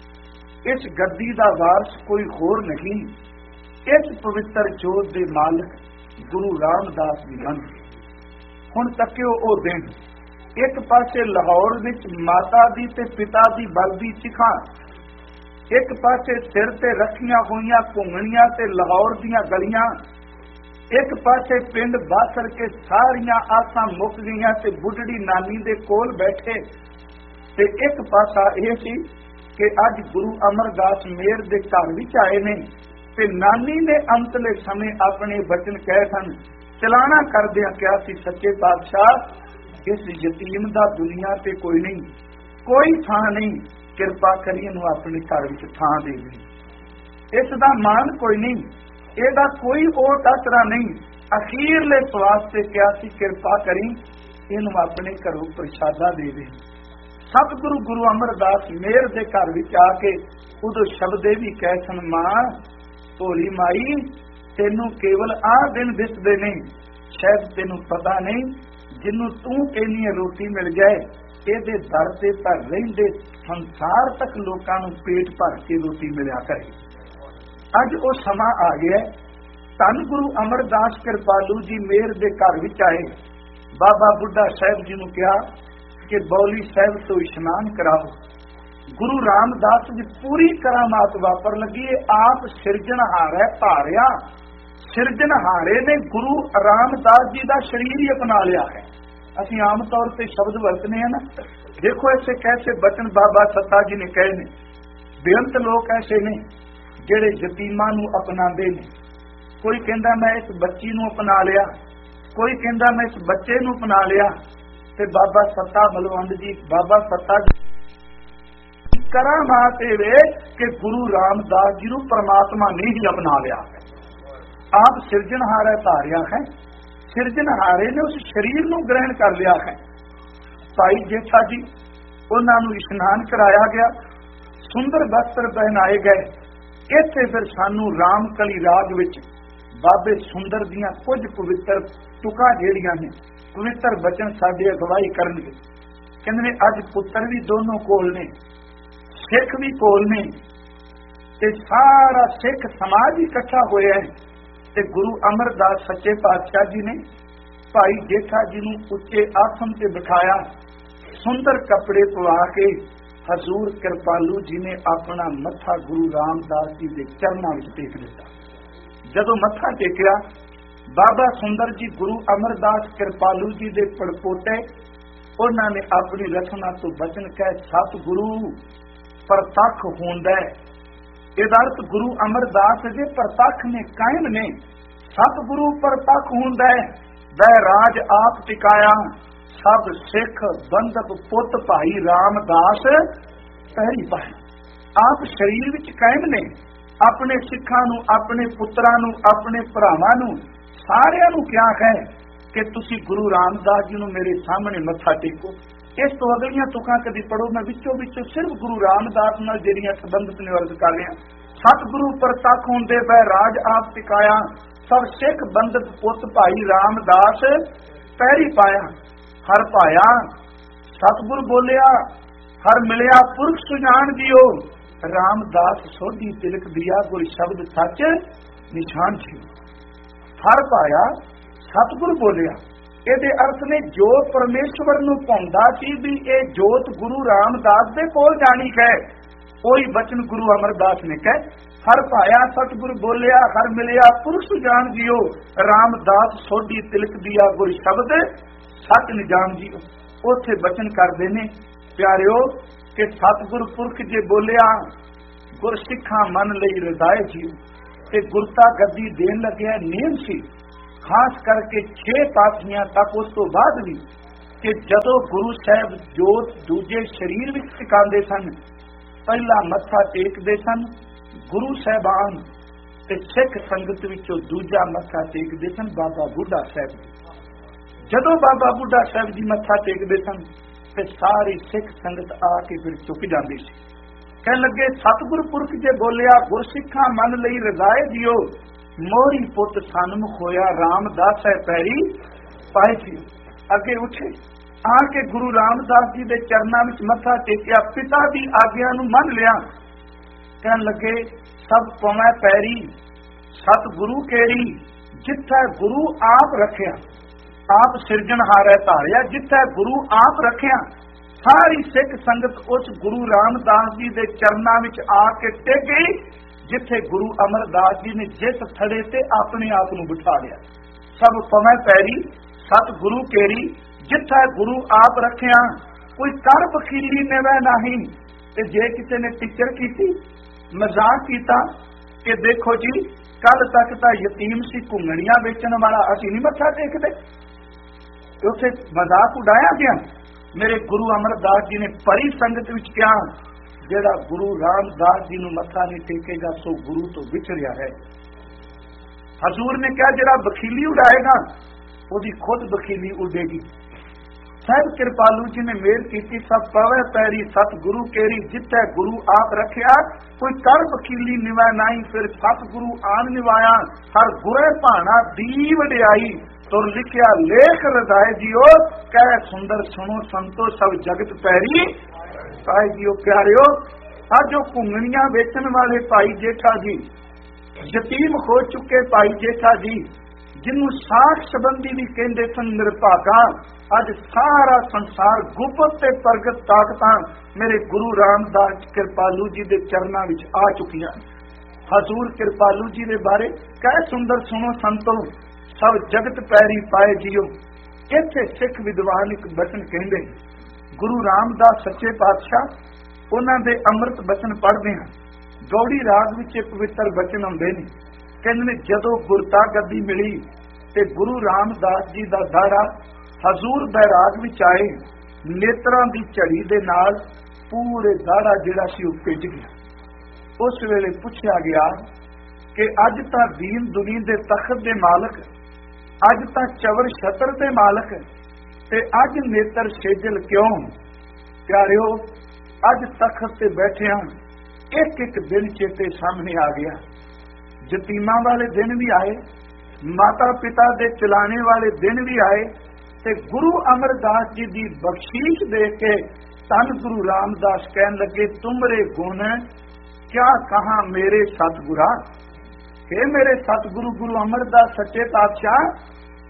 ਇਸ ਗੱਦੀ ਦਾ ਵਾਰਸ ਕੋਈ ਹੋਰ ਨਹੀਂ, ਇਸ ਪਵਿੱਤਰ ਜੋਤ ਦੇ ਮਾਲਕ ਗੁਰੂ ਰਾਮਦਾਸ ਜੀ ਹਨ। ਹੁਣ ਤੱਕਿਓ ਉਹ ਦਿਨ एक पासे लाहौर विच माता दी ते पिता दी बलदी चिखा, एक पासे सिर ते रखियां हुईयां घुंगणियां ते लाहौर दियां गलियां, एक पासे पिंड बासर के सारियां आसां मुक गईयां ते बुढ़ड़ी नानी दे कोल बैठे ते एक पासा यह सी कि अज गुरु अमरदास मेर दे घर विच आए ने ते नानी ने अंतले समय अपने बचन कहे सन। चलाना करदियां क्या सी सच्चे पातशाह इस यतीम दा दुनिया ते कोई नहीं, कोई थां नहीं, किरपा करिए नूं अपने घर विच थां दे दे। इस दा मान कोई नहीं, ਇਹਦਾ कोई ओट आसरा नहीं। अखीरले वास्ते क्या सी किरपा करी इनू अपने घरों प्रसादा दे दे। सतगुरु गुरु अमरदास मेहर दे घर विच आके उदों शब्दे भी कह सन मां भोली माई तेनू केवल आ दिन दिसदे ने, शायद तेनू पता नहीं जिन्नू तू कहनी रोटी मिल जाए ਇਹਦੇ ਦਰ ਤੇ ਤਾਂ ਰਹਿੰਦੇ ਸੰਸਾਰ ਤੱਕ ਲੋਕਾਂ ਨੂੰ ਪੇਟ ਭਰ ਕੇ ਰੋਟੀ ਮਿਲਿਆ ਕਰੇ। ਅੱਜ ਉਹ ਸਮਾਂ ਆ ਗਿਆ। ਧੰਨ ਗੁਰੂ ਅਮਰਦਾਸ ਕਿਰਪਾਲੂ ਜੀ ਮੇਰ ਦੇ ਘਰ ਵਿੱਚ ਆਏ। ਬਾਬਾ ਬੁੱਢਾ ਸਾਹਿਬ ਜੀ ਨੂੰ ਕਿਹਾ ਕਿ ਬੌਲੀ ਸਾਹਿਬ ਤੋਂ ਇਸ਼ਨਾਨ ਕਰਾਓ। ਗੁਰੂ ਰਾਮਦਾਸ ਜੀ ਪੂਰੀ ਕਰਾਮਾਤ ਵਾਪਰ ਲੱਗੀ। ਆਪ ਸਿਰਜਣਹਾਰ ਹੈ ਧਾਰਿਆ, ਸਿਰਜਣਹਾਰੇ ਨੇ ਗੁਰੂ ਰਾਮਦਾਸ ਜੀ ਦਾ शरीर ही अपना लिया है। ਅਸੀਂ आम तौर पर शब्द वरतने हैं ना, देखो ऐसे कैसे बचन बाबा सत्ता जी ने कहे ने। बेअंत लोग ऐसे ने ਜਿਹੜੇ ਯਤੀਮਾਂ ਨੂੰ ਅਪਣਾਉਂਦੇ ਨੇ। ਕੋਈ ਕਹਿੰਦਾ ਮੈਂ ਇਸ ਬੱਚੀ ਨੂੰ ਅਪਣਾ ਲਿਆ, ਕੋਈ ਕਹਿੰਦਾ ਮੈਂ ਇਸ ਬੱਚੇ ਨੂੰ ਅਪਣਾ ਲਿਆ। ਤੇ ਬਾਬਾ ਸੱਤਾ ਬਲਵੰਡ ਜੀ ਬਾਬਾ ਸੱਤਾ ਜੀ ਕਰਾਮਾਤ ਇਹ ਵੇ ਕਿ ਗੁਰੂ ਰਾਮਦਾਸ ਜੀ ਨੂੰ ਪਰਮਾਤਮਾ ਨੇ ਹੀ ਅਪਣਾ ਲਿਆ। ਆਪ ਸਿਰਜਣਹਾਰ ਧਾਰਿਆ ਹੈ, ਸਿਰਜਣਹਾਰੇ ਨੇ ਉਸ ਸਰੀਰ ਨੂੰ ਗ੍ਰਹਿਣ ਕਰ ਲਿਆ ਹੈ। ਭਾਈ ਜੇਠਾ ਜੀ ਉਹਨਾਂ ਨੂੰ ਇਸ਼ਨਾਨ ਕਰਾਇਆ ਗਿਆ, ਸੁੰਦਰ ਵਸਤਰ ਪਹਿਨਾਏ ਗਏ। ਇੱਥੇ ਫਿਰ ਸਾਨੂੰ ਰਾਮਕਲੀ ਰਾਗ ਵਿੱਚ ਬਾਬੇ ਸੁੰਦਰ ਦੀਆਂ ਕੁਝ ਪਵਿੱਤਰ ਤੁਕਾਂ ਜਿਹੜੀਆਂ ਨੇ ਪਵਿੱਤਰ ਬਚਨ ਸਾਡੇ ਅਗਵਾਈ ਕਰਨਗੇ। ਕਹਿੰਦੇ ਨੇ ਅੱਜ ਪੁੱਤਰ ਵੀ ਦੋਨੋਂ ਕੋਲ ਨੇ, ਸਿੱਖ ਵੀ ਕੋਲ ਨੇ ਤੇ ਸਾਰਾ ਸਿੱਖ ਸਮਾਜ ਇਕੱਠਾ ਹੋਇਆ ਹੈ ਤੇ ਗੁਰੂ ਅਮਰਦਾਸ ਸੱਚੇ ਪਾਤਸ਼ਾਹ ਜੀ ਨੇ ਭਾਈ ਜੇਠਾ ਜੀ ਨੂੰ ਉੱਚੇ ਆਸਣ ਤੇ ਬਿਠਾਇਆ, ਸੁੰਦਰ ਕੱਪੜੇ ਪਵਾ ਕੇ ਹਜ਼ੂਰ ਕਿਰਪਾਲੂ ਜੀ ਨੇ ਆਪਣਾ ਮੱਥਾ ਗੁਰੂ ਰਾਮਦਾਸ ਜੀ ਦੇ ਚਰਨਾਂ ਵਿੱਚ ਟੇਕ ਦਿੱਤਾ। ਜਦੋਂ ਮੱਥਾ ਟੇਕਿਆ, ਬਾਬਾ ਸੁੰਦਰ ਜੀ ਗੁਰੂ ਅਮਰਦਾਸ ਕਿਰਪਾਲੂ ਜੀ ਦੇ ਪੜਪੋਤੇ, ਉਹਨਾਂ ਨੇ ਆਪਣੀ ਰਚਨਾ ਤੋਂ ਬਚਨ ਕਹਿ ਸਤਿਗੁਰੂ ਪ੍ਰਤੱਖ ਹੁੰਦਾ। ਇਹਦਾ ਅਰਥ ਗੁਰੂ ਅਮਰਦਾਸ ਜੀ ਪ੍ਰਤੱਖ ਨੇ, ਕਾਇਮ ਨੇ। ਸਤਿਗੁਰੂ ਪ੍ਰਤੱਖ ਹੁੰਦਾ, ਵੈ ਰਾਜ ਆਪ ਟਿਕਾਇਆ, ਸਭ ਸਿੱਖ ਬੰਦਕ ਪੁੱਤ ਭਾਈ ਰਾਮਦਾਸ ਪਹਿਰੀ ਪਾਇਆ। ਆਪ ਸਰੀਰ ਵਿੱਚ ਕਾਇਮ ਨੇ, ਆਪਣੇ ਸਿੱਖਾਂ ਨੂੰ, ਆਪਣੇ ਪੁੱਤਰਾਂ ਨੂੰ, ਆਪਣੇ ਭਰਾਵਾਂ ਨੂੰ, ਸਾਰਿਆਂ ਨੂੰ ਕਿਹਾ ਹੈ ਕਿ ਤੁਸੀਂ ਗੁਰੂ ਰਾਮਦਾਸ ਜੀ ਨੂੰ ਮੇਰੇ ਸਾਹਮਣੇ ਮੱਥਾ ਟੇਕੋ। ਇਸ ਤੋਂ ਅਗਲੀਆਂ ਤੁਕਾਂ ਕਦੀ ਪੜੋ, ਮੈਂ ਵਿੱਚੋਂ ਵਿੱਚੋਂ ਸਿਰਫ ਗੁਰੂ ਰਾਮਦਾਸ ਨਾਲ ਜਿਹੜੀਆਂ ਸੰਬੰਧਿਤ ਨੇ ਅਰਜ਼ ਕਰ ਰਿਹਾ। ਸਤਿਗੁਰੂ ਪ੍ਰਤੱਖ ਹੁੰਦੇ ਵੈ ਰਾਜ ਆਪ ਟਿਕਾਇਆ, ਸਭ ਸਿੱਖ ਬੰਦਕ ਪੁੱਤ ਭਾਈ ਰਾਮਦਾਸ ਪਹਿਰੀ ਪਾਇਆ। ਹਰ ਪਾਇਆ ਸਤਿਗੁਰ ਬੋਲਿਆ, ਹਰ ਮਿਲਿਆ ਪੁਰਖ ਸੁਜਾਨ ਦਿਓ, ਰਾਮਦਾਸ ਸੋਢੀ ਤਿਲਕ ਦਿਆ, ਗੁਰ ਸ਼ਬਦ ਸੱਚ ਨਿਸ਼ਾਨ ਸੀ। ਹਰ ਪਾਇਆ ਸਤਿਗੁਰ ਬੋਲਿਆ, ਇਹਦੇ ਅਰਥ ਨੇ ਜੋ ਪਰਮੇਸ਼ਵਰ ਨੂੰ ਪਾਉਂਦਾ ਸੀ ਵੀ ਇਹ ਜੋਤ ਗੁਰੂ ਰਾਮਦਾਸ ਦੇ ਕੋਲ ਜਾਣੀ ਹੈ, ਕੋਈ ਬਚਨ ਗੁਰੂ ਅਮਰਦਾਸ ਨੇ ਕਹੇ। ਹਰ ਪਾਇਆ ਸਤਿਗੁਰ ਬੋਲਿਆ, ਹਰ ਮਿਲਿਆ ਪੁਰਖ ਸੁਜਾਨ ਦਿਓ, ਰਾਮਦਾਸ ਸੋਢੀ ਤਿਲਕ ਦਿਆ, ਗੁਰ ਸ਼ਬਦ ਸੱਚ ਨਿਜਾਨ ਜੀ। ਉੱਥੇ ਬਚਨ ਕਰਦੇ ਨੇ ਪਿਆਰਿਓ ਕਿ ਸਤਿਗੁਰ ਪੁਰਖ ਜੇ ਬੋਲਿਆ, ਗੁਰ ਸਿੱਖਾਂ ਮਨ ਲਈ ਰਜ਼ਾਏ ਜੀ, ਤੇ ਗੁਰਤਾ ਗੱਦੀ ਦੇਣ ਲੱਗਿਆ ਨੇਮ ਸੀ, ਖਾਸ ਕਰਕੇ ਛੇ ਪਾਤੀਆਂ ਤੱਕ। ਉਸ ਤੋਂ ਬਾਅਦ ਵੀ ਕਿ ਜਦੋਂ ਗੁਰੂ ਸਾਹਿਬ ਜੋਤ ਦੂਜੇ ਸਰੀਰ ਵਿੱਚ ਟਿਕਾਉਂਦੇ ਸਨ, ਪਹਿਲਾ ਮੱਥਾ ਟੇਕਦੇ ਸਨ ਗੁਰੂ ਸਾਹਿਬਾਨ, ਤੇ ਸਿੱਖ ਸੰਗਤ ਵਿੱਚੋਂ ਦੂਜਾ ਮੱਥਾ ਟੇਕਦੇ ਸਨ ਬਾਬਾ ਬੁੱਢਾ ਸਾਹਿਬ ਜੀ। ਜਦੋਂ ਬਾਬਾ ਬੁੱਢਾ ਸਾਹਿਬ ਜੀ ਮੱਥਾ ਟੇਕਦੇ ਸਨ ਤੇ ਸਾਰੀ ਸਿੱਖ ਸੰਗਤ ਆ ਕੇ ਫਿਰ ਝੁਕ ਜਾਂਦੀ ਸੀ। ਕਹਿਣ ਲੱਗੇ ਸਤਿਗੁਰ ਪੁਰਖ ਜੇ ਬੋਲਿਆ, ਗੁਰਸਿੱਖਾਂ ਮਨ ਲਈ ਰਜ਼ਾਏ ਦਿਓ, ਮੋਹਰੀ ਪੁੱਤ ਸਨਮੁਖ ਹੋਇਆ, ਰਾਮਦਾਸ ਹੈ ਪੈਰੀ ਪਾਏ ਜੀ। ਅੱਗੇ ਉੱਠੇ ਆ ਕੇ ਗੁਰੂ ਰਾਮਦਾਸ ਜੀ ਦੇ ਚਰਨਾਂ ਵਿੱਚ ਮੱਥਾ ਟੇਕਿਆ, ਪਿਤਾ ਦੀ ਆਗਿਆ ਨੂੰ ਮੰਨ ਲਿਆ। ਕਹਿਣ ਲੱਗੇ ਸਭ ਪਵੈ ਪੈਰੀ ਸਤਿਗੁਰੂ ਕੇਰੀ, ਜਿੱਥੇ ਗੁਰੂ ਆਪ ਰੱਖਿਆ, ਆਪ ਸਿਰਜਣਹਾਰ ਹੈ ਧਾਰਿਆ, ਜਿੱਥੇ ਗੁਰੂ ਆਪ ਰੱਖਿਆ। ਸਾਰੀ ਸਿੱਖ ਸੰਗਤ ਉਸ ਗੁਰੂ ਰਾਮਦਾਸ ਜੀ ਦੇ ਚਰਨਾਂ ਵਿੱਚ ਆ ਕੇ ਟਿਕ ਗਈ, ਜਿੱਥੇ ਗੁਰੂ ਅਮਰਦਾਸ ਜੀ ਨੇ ਜਿਸ ਥੜੇ ਤੇ ਆਪਣੇ ਆਪ ਨੂੰ ਬਿਠਾ ਲਿਆ। ਸਭ ਪਵੈ ਪੈਰੀ ਸਤਿਗੁਰੂ ਕੇਰੀ, ਜਿੱਥੇ ਗੁਰੂ ਆਪ ਰੱਖਿਆ, ਕੋਈ ਕਰ ਬਖੀਲੀ ਨਿਵੈ ਨਹੀਂ। ਤੇ ਜੇ ਕਿਸੇ ਨੇ ਟਿੱਚਰ ਕੀਤੀ, ਮਜ਼ਾਕ ਕੀਤਾ ਕਿ ਦੇਖੋ ਜੀ ਕੱਲ ਤੱਕ ਤਾਂ ਯਤੀਮ ਸੀ, ਘੁੰਗਣੀਆਂ ਵੇਚਣ ਵਾਲਾ, ਅਸੀਂ ਨਹੀਂ ਮੱਥਾ ਟੇਕਦੇ, ਉੱਥੇ ਮਜ਼ਾਕ ਉਡਾਇਆ ਗਿਆ। ਮੇਰੇ ਗੁਰੂ ਅਮਰਦਾਸ ਜੀ ਨੇ ਭਰੀ ਸੰਗਤ ਵਿੱਚ ਕਿਹਾ, ਜਿਹੜਾ ਗੁਰੂ ਰਾਮਦਾਸ ਜੀ ਨੂੰ ਮੱਥਾ ਨਹੀਂ ਟੇਕੇਗਾ ਸੋ ਗੁਰੂ ਤੋਂ ਵਿਛੜਿਆ ਹੈ। ਹਜ਼ੂਰ ਨੇ ਕਿਹਾ ਜਿਹੜਾ ਬਖੀਲੀ ਉਡਾਏਗਾ ਉਹਦੀ ਖੁਦ ਬਖੀਲੀ ਉਡੇਗੀ। ਸਾਹਿਬ ਕਿਰਪਾਲੂ ਜੀ ਨੇ ਮੇਰ ਕੀਤੀ, ਸਭ ਪਵੈ ਪੈਰੀ ਸਤਿਗੁਰੂ ਕੇਰੀ, ਜਿੱਥੇ ਗੁਰੂ ਆਪ ਰੱਖਿਆ, ਕੋਈ ਕਰ ਬਖੀਲੀ ਨਿਵਾ ਨਹੀਂ। ਫਿਰ ਸਤਿਗੁਰੂ ਆਣ ਨਿਵਾਇਆ, ਹਰ ਗੁਰੇ ਭਾਣਾ ਦੀ ਵਡਿਆਈ, ਤੁਰ ਲਿਖਿਆ ਲੇਖ ਰਜ਼ਾਏ ਜੀਓ, ਕਹਿ ਸੁੰਦਰ ਸੁਣੋ ਸੰਤੋ, ਸਭ ਜਗਤ ਪੈਰੀ ਪਾਏ ਜੀਓ। ਪਿਆਰਿਓ, ਅੱਜ ਉਹ ਘੁੰਗਣੀਆਂ ਵੇਚਣ ਵਾਲੇ ਭਾਈ ਜੇਠਾ ਜੀ, ਯਤੀਮ ਹੋ ਚੁੱਕੇ ਭਾਈ ਜੇਠਾ ਜੀ, ਜਿਹਨੂੰ ਸਾਖ ਸੰਬੰਧੀ ਵੀ ਕਹਿੰਦੇ ਸਨ ਨਿਰਭਾਗਾ, ਅੱਜ ਸਾਰਾ ਸੰਸਾਰ ਗੁਪਤ ਤੇ ਪ੍ਰਗਟ ਤਾਕਤਾਂ ਮੇਰੇ ਗੁਰੂ ਰਾਮਦਾਸ ਕਿਰਪਾਲੂ ਜੀ ਦੇ ਚਰਨਾਂ ਵਿੱਚ ਆ ਚੁੱਕੀਆਂ। ਹਜ਼ੂਰ ਕਿਰਪਾਲੂ ਜੀ ਦੇ ਬਾਰੇ ਕਹਿ ਸੁੰਦਰ ਸੁਣੋ ਸੰਤੋ, ਸਭ ਜਗਤ ਪੈਰੀ ਪਾਏ ਜੀਓ। ਇੱਥੇ ਸਿੱਖ ਵਿਦਵਾਨ ਇੱਕ ਬਚਨ ਕਹਿੰਦੇ, ਗੁਰੂ ਰਾਮਦਾਸ ਸੱਚੇ ਪਾਤਸ਼ਾਹ, ਉਹਨਾਂ ਦੇ ਅੰਮ੍ਰਿਤ ਬਚਨ ਪੜ੍ਹਦੇ ਹਾਂ। ਗੌੜੀ ਰਾਗ ਵਿੱਚ ਇੱਕ ਪਵਿੱਤਰ ਬਚਨ ਆਉਂਦੇ ਨੇ, ਕਹਿੰਦੇ ਨੇ ਜਦੋਂ ਗੁਰਤਾ ਗੱਦੀ ਮਿਲੀ ਤੇ ਗੁਰੂ ਰਾਮਦਾਸ ਜੀ ਦਾ ਦਾੜਾ ਹਜ਼ੂਰ ਬੈਰਾਗ ਵਿੱਚ ਆਏ, ਨੇਤਰਾਂ ਦੀ ਝੜੀ ਦੇ ਨਾਲ ਪੂਰੇ ਦਾੜਾ ਜਿਹੜਾ ਸੀ ਉਹ ਭਿੱਜ ਗਿਆ। ਉਸ ਵੇਲੇ ਪੁੱਛਿਆ ਗਿਆ ਕਿ ਅੱਜ ਤਾਂ ਦੀਨ ਦੁਨੀਆ ਦੇ ਤਖਤ ਦੇ ਮਾਲਕ, ਅੱਜ ਤਾਂ ਚਵਰ ਛਤਰ ਦੇ ਮਾਲਕ, ਤੇ ਅੱਜ ਨੇਤਰ ਸੇਜਲ ਕਿਉਂ? ਪਿਆਰਿਓ, ਅੱਜ ਤਖਤ ਤੇ ਬੈਠਿਆਂ ਇੱਕ ਇੱਕ ਦਿਨ ਚੇਤੇ ਸਾਹਮਣੇ ਆ ਗਿਆ। ਯਤੀਮਾਂ ਵਾਲੇ ਦਿਨ ਵੀ ਆਏ, ਮਾਤਾ ਪਿਤਾ ਦੇ ਚਲਾਣੇ ਵਾਲੇ ਦਿਨ ਵੀ ਆਏ, ਤੇ ਗੁਰੂ ਅਮਰਦਾਸ ਜੀ ਦੀ ਬਖਸ਼ੀਸ਼ ਦੇ ਕੇ ਧੰਨ ਗੁਰੂ ਰਾਮਦਾਸ ਕਹਿਣ ਲੱਗੇ, ਤੁਮਰੇ ਗੁਣ ਕਿਆ ਕਹਾਂ ਮੇਰੇ ਸਤਿਗੁਰਾ। हे मेरे सतगुरु गुरु अमरदास सच्चे पातशाह,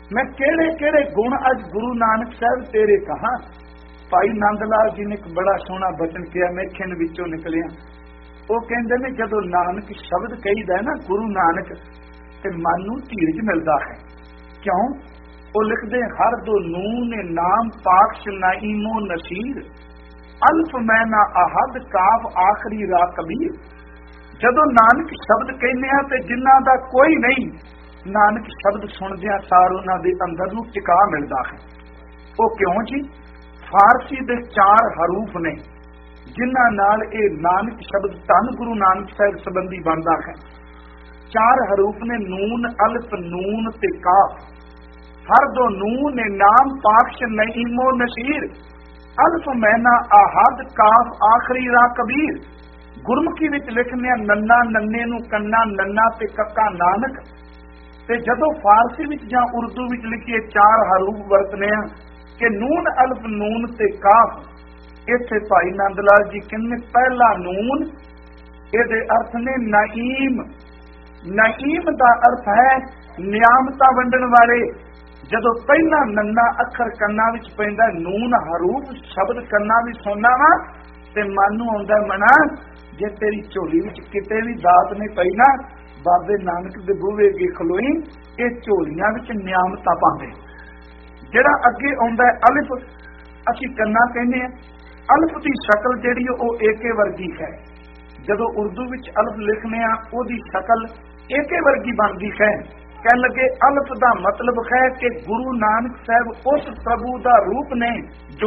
ਮੈਂ ਕਿਹੜੇ ਕਿਹੜੇ ਗੁਣ ਅੱਜ ਗੁਰੂ ਨਾਨਕ ਸਾਹਿਬ ਤੇਰੇ ਕਹਾ। ਭਾਈ ਨੰਦ ਲਾਲ ਜੀ ਨੇ ਇੱਕ ਬੜਾ ਸੋਹਣਾ ਬਚਨ ਕਿਹਾ, ਮੇਖਣ ਵਿੱਚੋਂ ਨਿਕਲਿਆ। ਉਹ ਕਹਿੰਦੇ ਨੇ ਜਦੋਂ ਨਾਨਕ ਸ਼ਬਦ ਕਹੀਦਾ ਨਾ ਗੁਰੂ ਨਾਨਕ, ਤੇ ਮਨ ਨੂੰ ਧੀਰਜ ਮਿਲਦਾ ਹੈ। ਕਿਉਂ? ਉਹ ਲਿਖਦੇ ਹਰ ਦੋ ਨੂਨ ਨਾਮ ਪਾਕਸ਼ ਨਾਈਮੋ ਨਸੀਰ, ਅਲਫ ਮੈਂ ਨਾ ਆਹਦ ਕਾਫ ਆਖਰੀ ਰਾ ਕਬੀਰ। ਜਦੋਂ ਨਾਨਕ ਸ਼ਬਦ ਕਹਿੰਦੇ ਆ ਤੇ ਜਿਨ੍ਹਾਂ ਦਾ ਕੋਈ ਨਹੀਂ, ਨਾਨਕ ਸ਼ਬਦ ਸੁਣਦਿਆਂ ਸਾਰ ਉਹਨਾਂ ਦੇ ਅੰਦਰ ਨੂੰ ਟਿਕਾ ਮਿਲਦਾ ਹੈ। ਉਹ ਕਿਉਂ ਜੀ? ਫਾਰਸੀ ਦੇ ਚਾਰ ਹਰੂਫ ਨੇ ਜਿਨ੍ਹਾਂ ਨਾਲ ਇਹ ਨਾਨਕ ਸ਼ਬਦ ਧੰਨ ਗੁਰੂ ਨਾਨਕ ਸਾਹਿਬ ਸੰਬੰਧੀ ਬਣਦਾ ਹੈ। ਚਾਰ ਹਰੂਫ ਨੇ ਨੂਨ, ਅਲਫ, ਨੂਨ ਤੇ ਕਾਫ। ਹਰ ਦੋ ਨੂਨ ਨੇ ਨਾਮ ਪਾਕਸ਼ ਨਈਮੋ ਨਸੀਰ, ਅਲਫ ਮੈਨਾ ਆਹਦ ਕਾਫ ਆਖਰੀ ਰਾ ਕਬੀਰ। ਗੁਰਮੁਖੀ ਵਿੱਚ ਲਿਖਦੇ ਆ ਨੰਨਾ ਨੰਨੇ ਨੂੰ ਕੰਨਾ, ਨੰਨਾ ਤੇ ਕੱਕਾ ਨਾਨਕ। ਤੇ ਜਦੋਂ ਫਾਰਸੀ ਵਿੱਚ ਜਾਂ ਉਰਦੂ ਵਿੱਚ ਲਿਖੀਏ ਚਾਰ ਹਰੂਫ ਵਰਤਨੇ ਆ ਕਿ ਨੂਨ, ਅਲਫ, ਨੂਨ ਤੇ ਕਾਫ। ਇੱਥੇ ਭਾਈ ਨੰਦ ਲਾਲ ਜੀ ਕਹਿੰਦੇ ਪਹਿਲਾ ਨੂਨ, ਇਹਦੇ ਅਰਥ ਨੇ ਨਾਈਮ। ਨਾਈਮ ਦਾ ਅਰਥ ਹੈ ਨਿਆਮਤਾਂ ਵੰਡਣ ਵਾਲੇ। ਜਦੋਂ ਪਹਿਲਾ ਨੰਨਾ ਅੱਖਰ ਕੰਨਾਂ ਵਿੱਚ ਪੈਂਦਾ, ਨੂਨ ਹਰੂਫ ਸ਼ਬਦ ਕੰਨਾਂ ਵਿੱਚ ਸੁਣਨਾ ਵਾ, ਤੇ ਮਨ ਨੂੰ ਆਉਂਦਾ ਮਨਾ ਜੇ ਤੇਰੀ ਝੋਲੀ ਵਿੱਚ ਕਿਤੇ ਵੀ ਦਾਤ ਨਹੀਂ ਪਈ ਨਾ, ਬਾਬੇ ਨਾਨਕ ਦੇ ਬੂਹੇ ਅੱਗੇ ਖਲੋਈ, ਇਹ ਝੋਲੀਆਂ ਵਿੱਚ ਨਿਆਮਤਾਂ ਪਾਉਂਦੇ। ਜਿਹੜਾ ਅੱਗੇ ਆਉਂਦਾ ਅਲਿਫ, ਅਸੀਂ ਕੰਨਾ ਕਹਿੰਦੇ ਆ। ਅਲਿਫ ਦੀ ਸ਼ਕਲ ਜਿਹੜੀ ਉਹ ਏਕੇ ਵਰਗੀ ਹੈ। ਜਦੋਂ ਉਰਦੂ ਵਿੱਚ ਅਲਿਫ ਲਿਖਨੇ ਆ ਉਹਦੀ ਸ਼ਕਲ ਏਕੇ ਵਰਗੀ ਬਣਦੀ ਹੈ। ਕਹਿਣ ਲੱਗੇ ਅਲਿਫ ਦਾ ਮਤਲਬ ਹੈ ਕਿ ਗੁਰੂ ਨਾਨਕ ਸਾਹਿਬ ਉਸ ਪ੍ਰਭੂ ਦਾ ਰੂਪ ਨੇ ਜੋ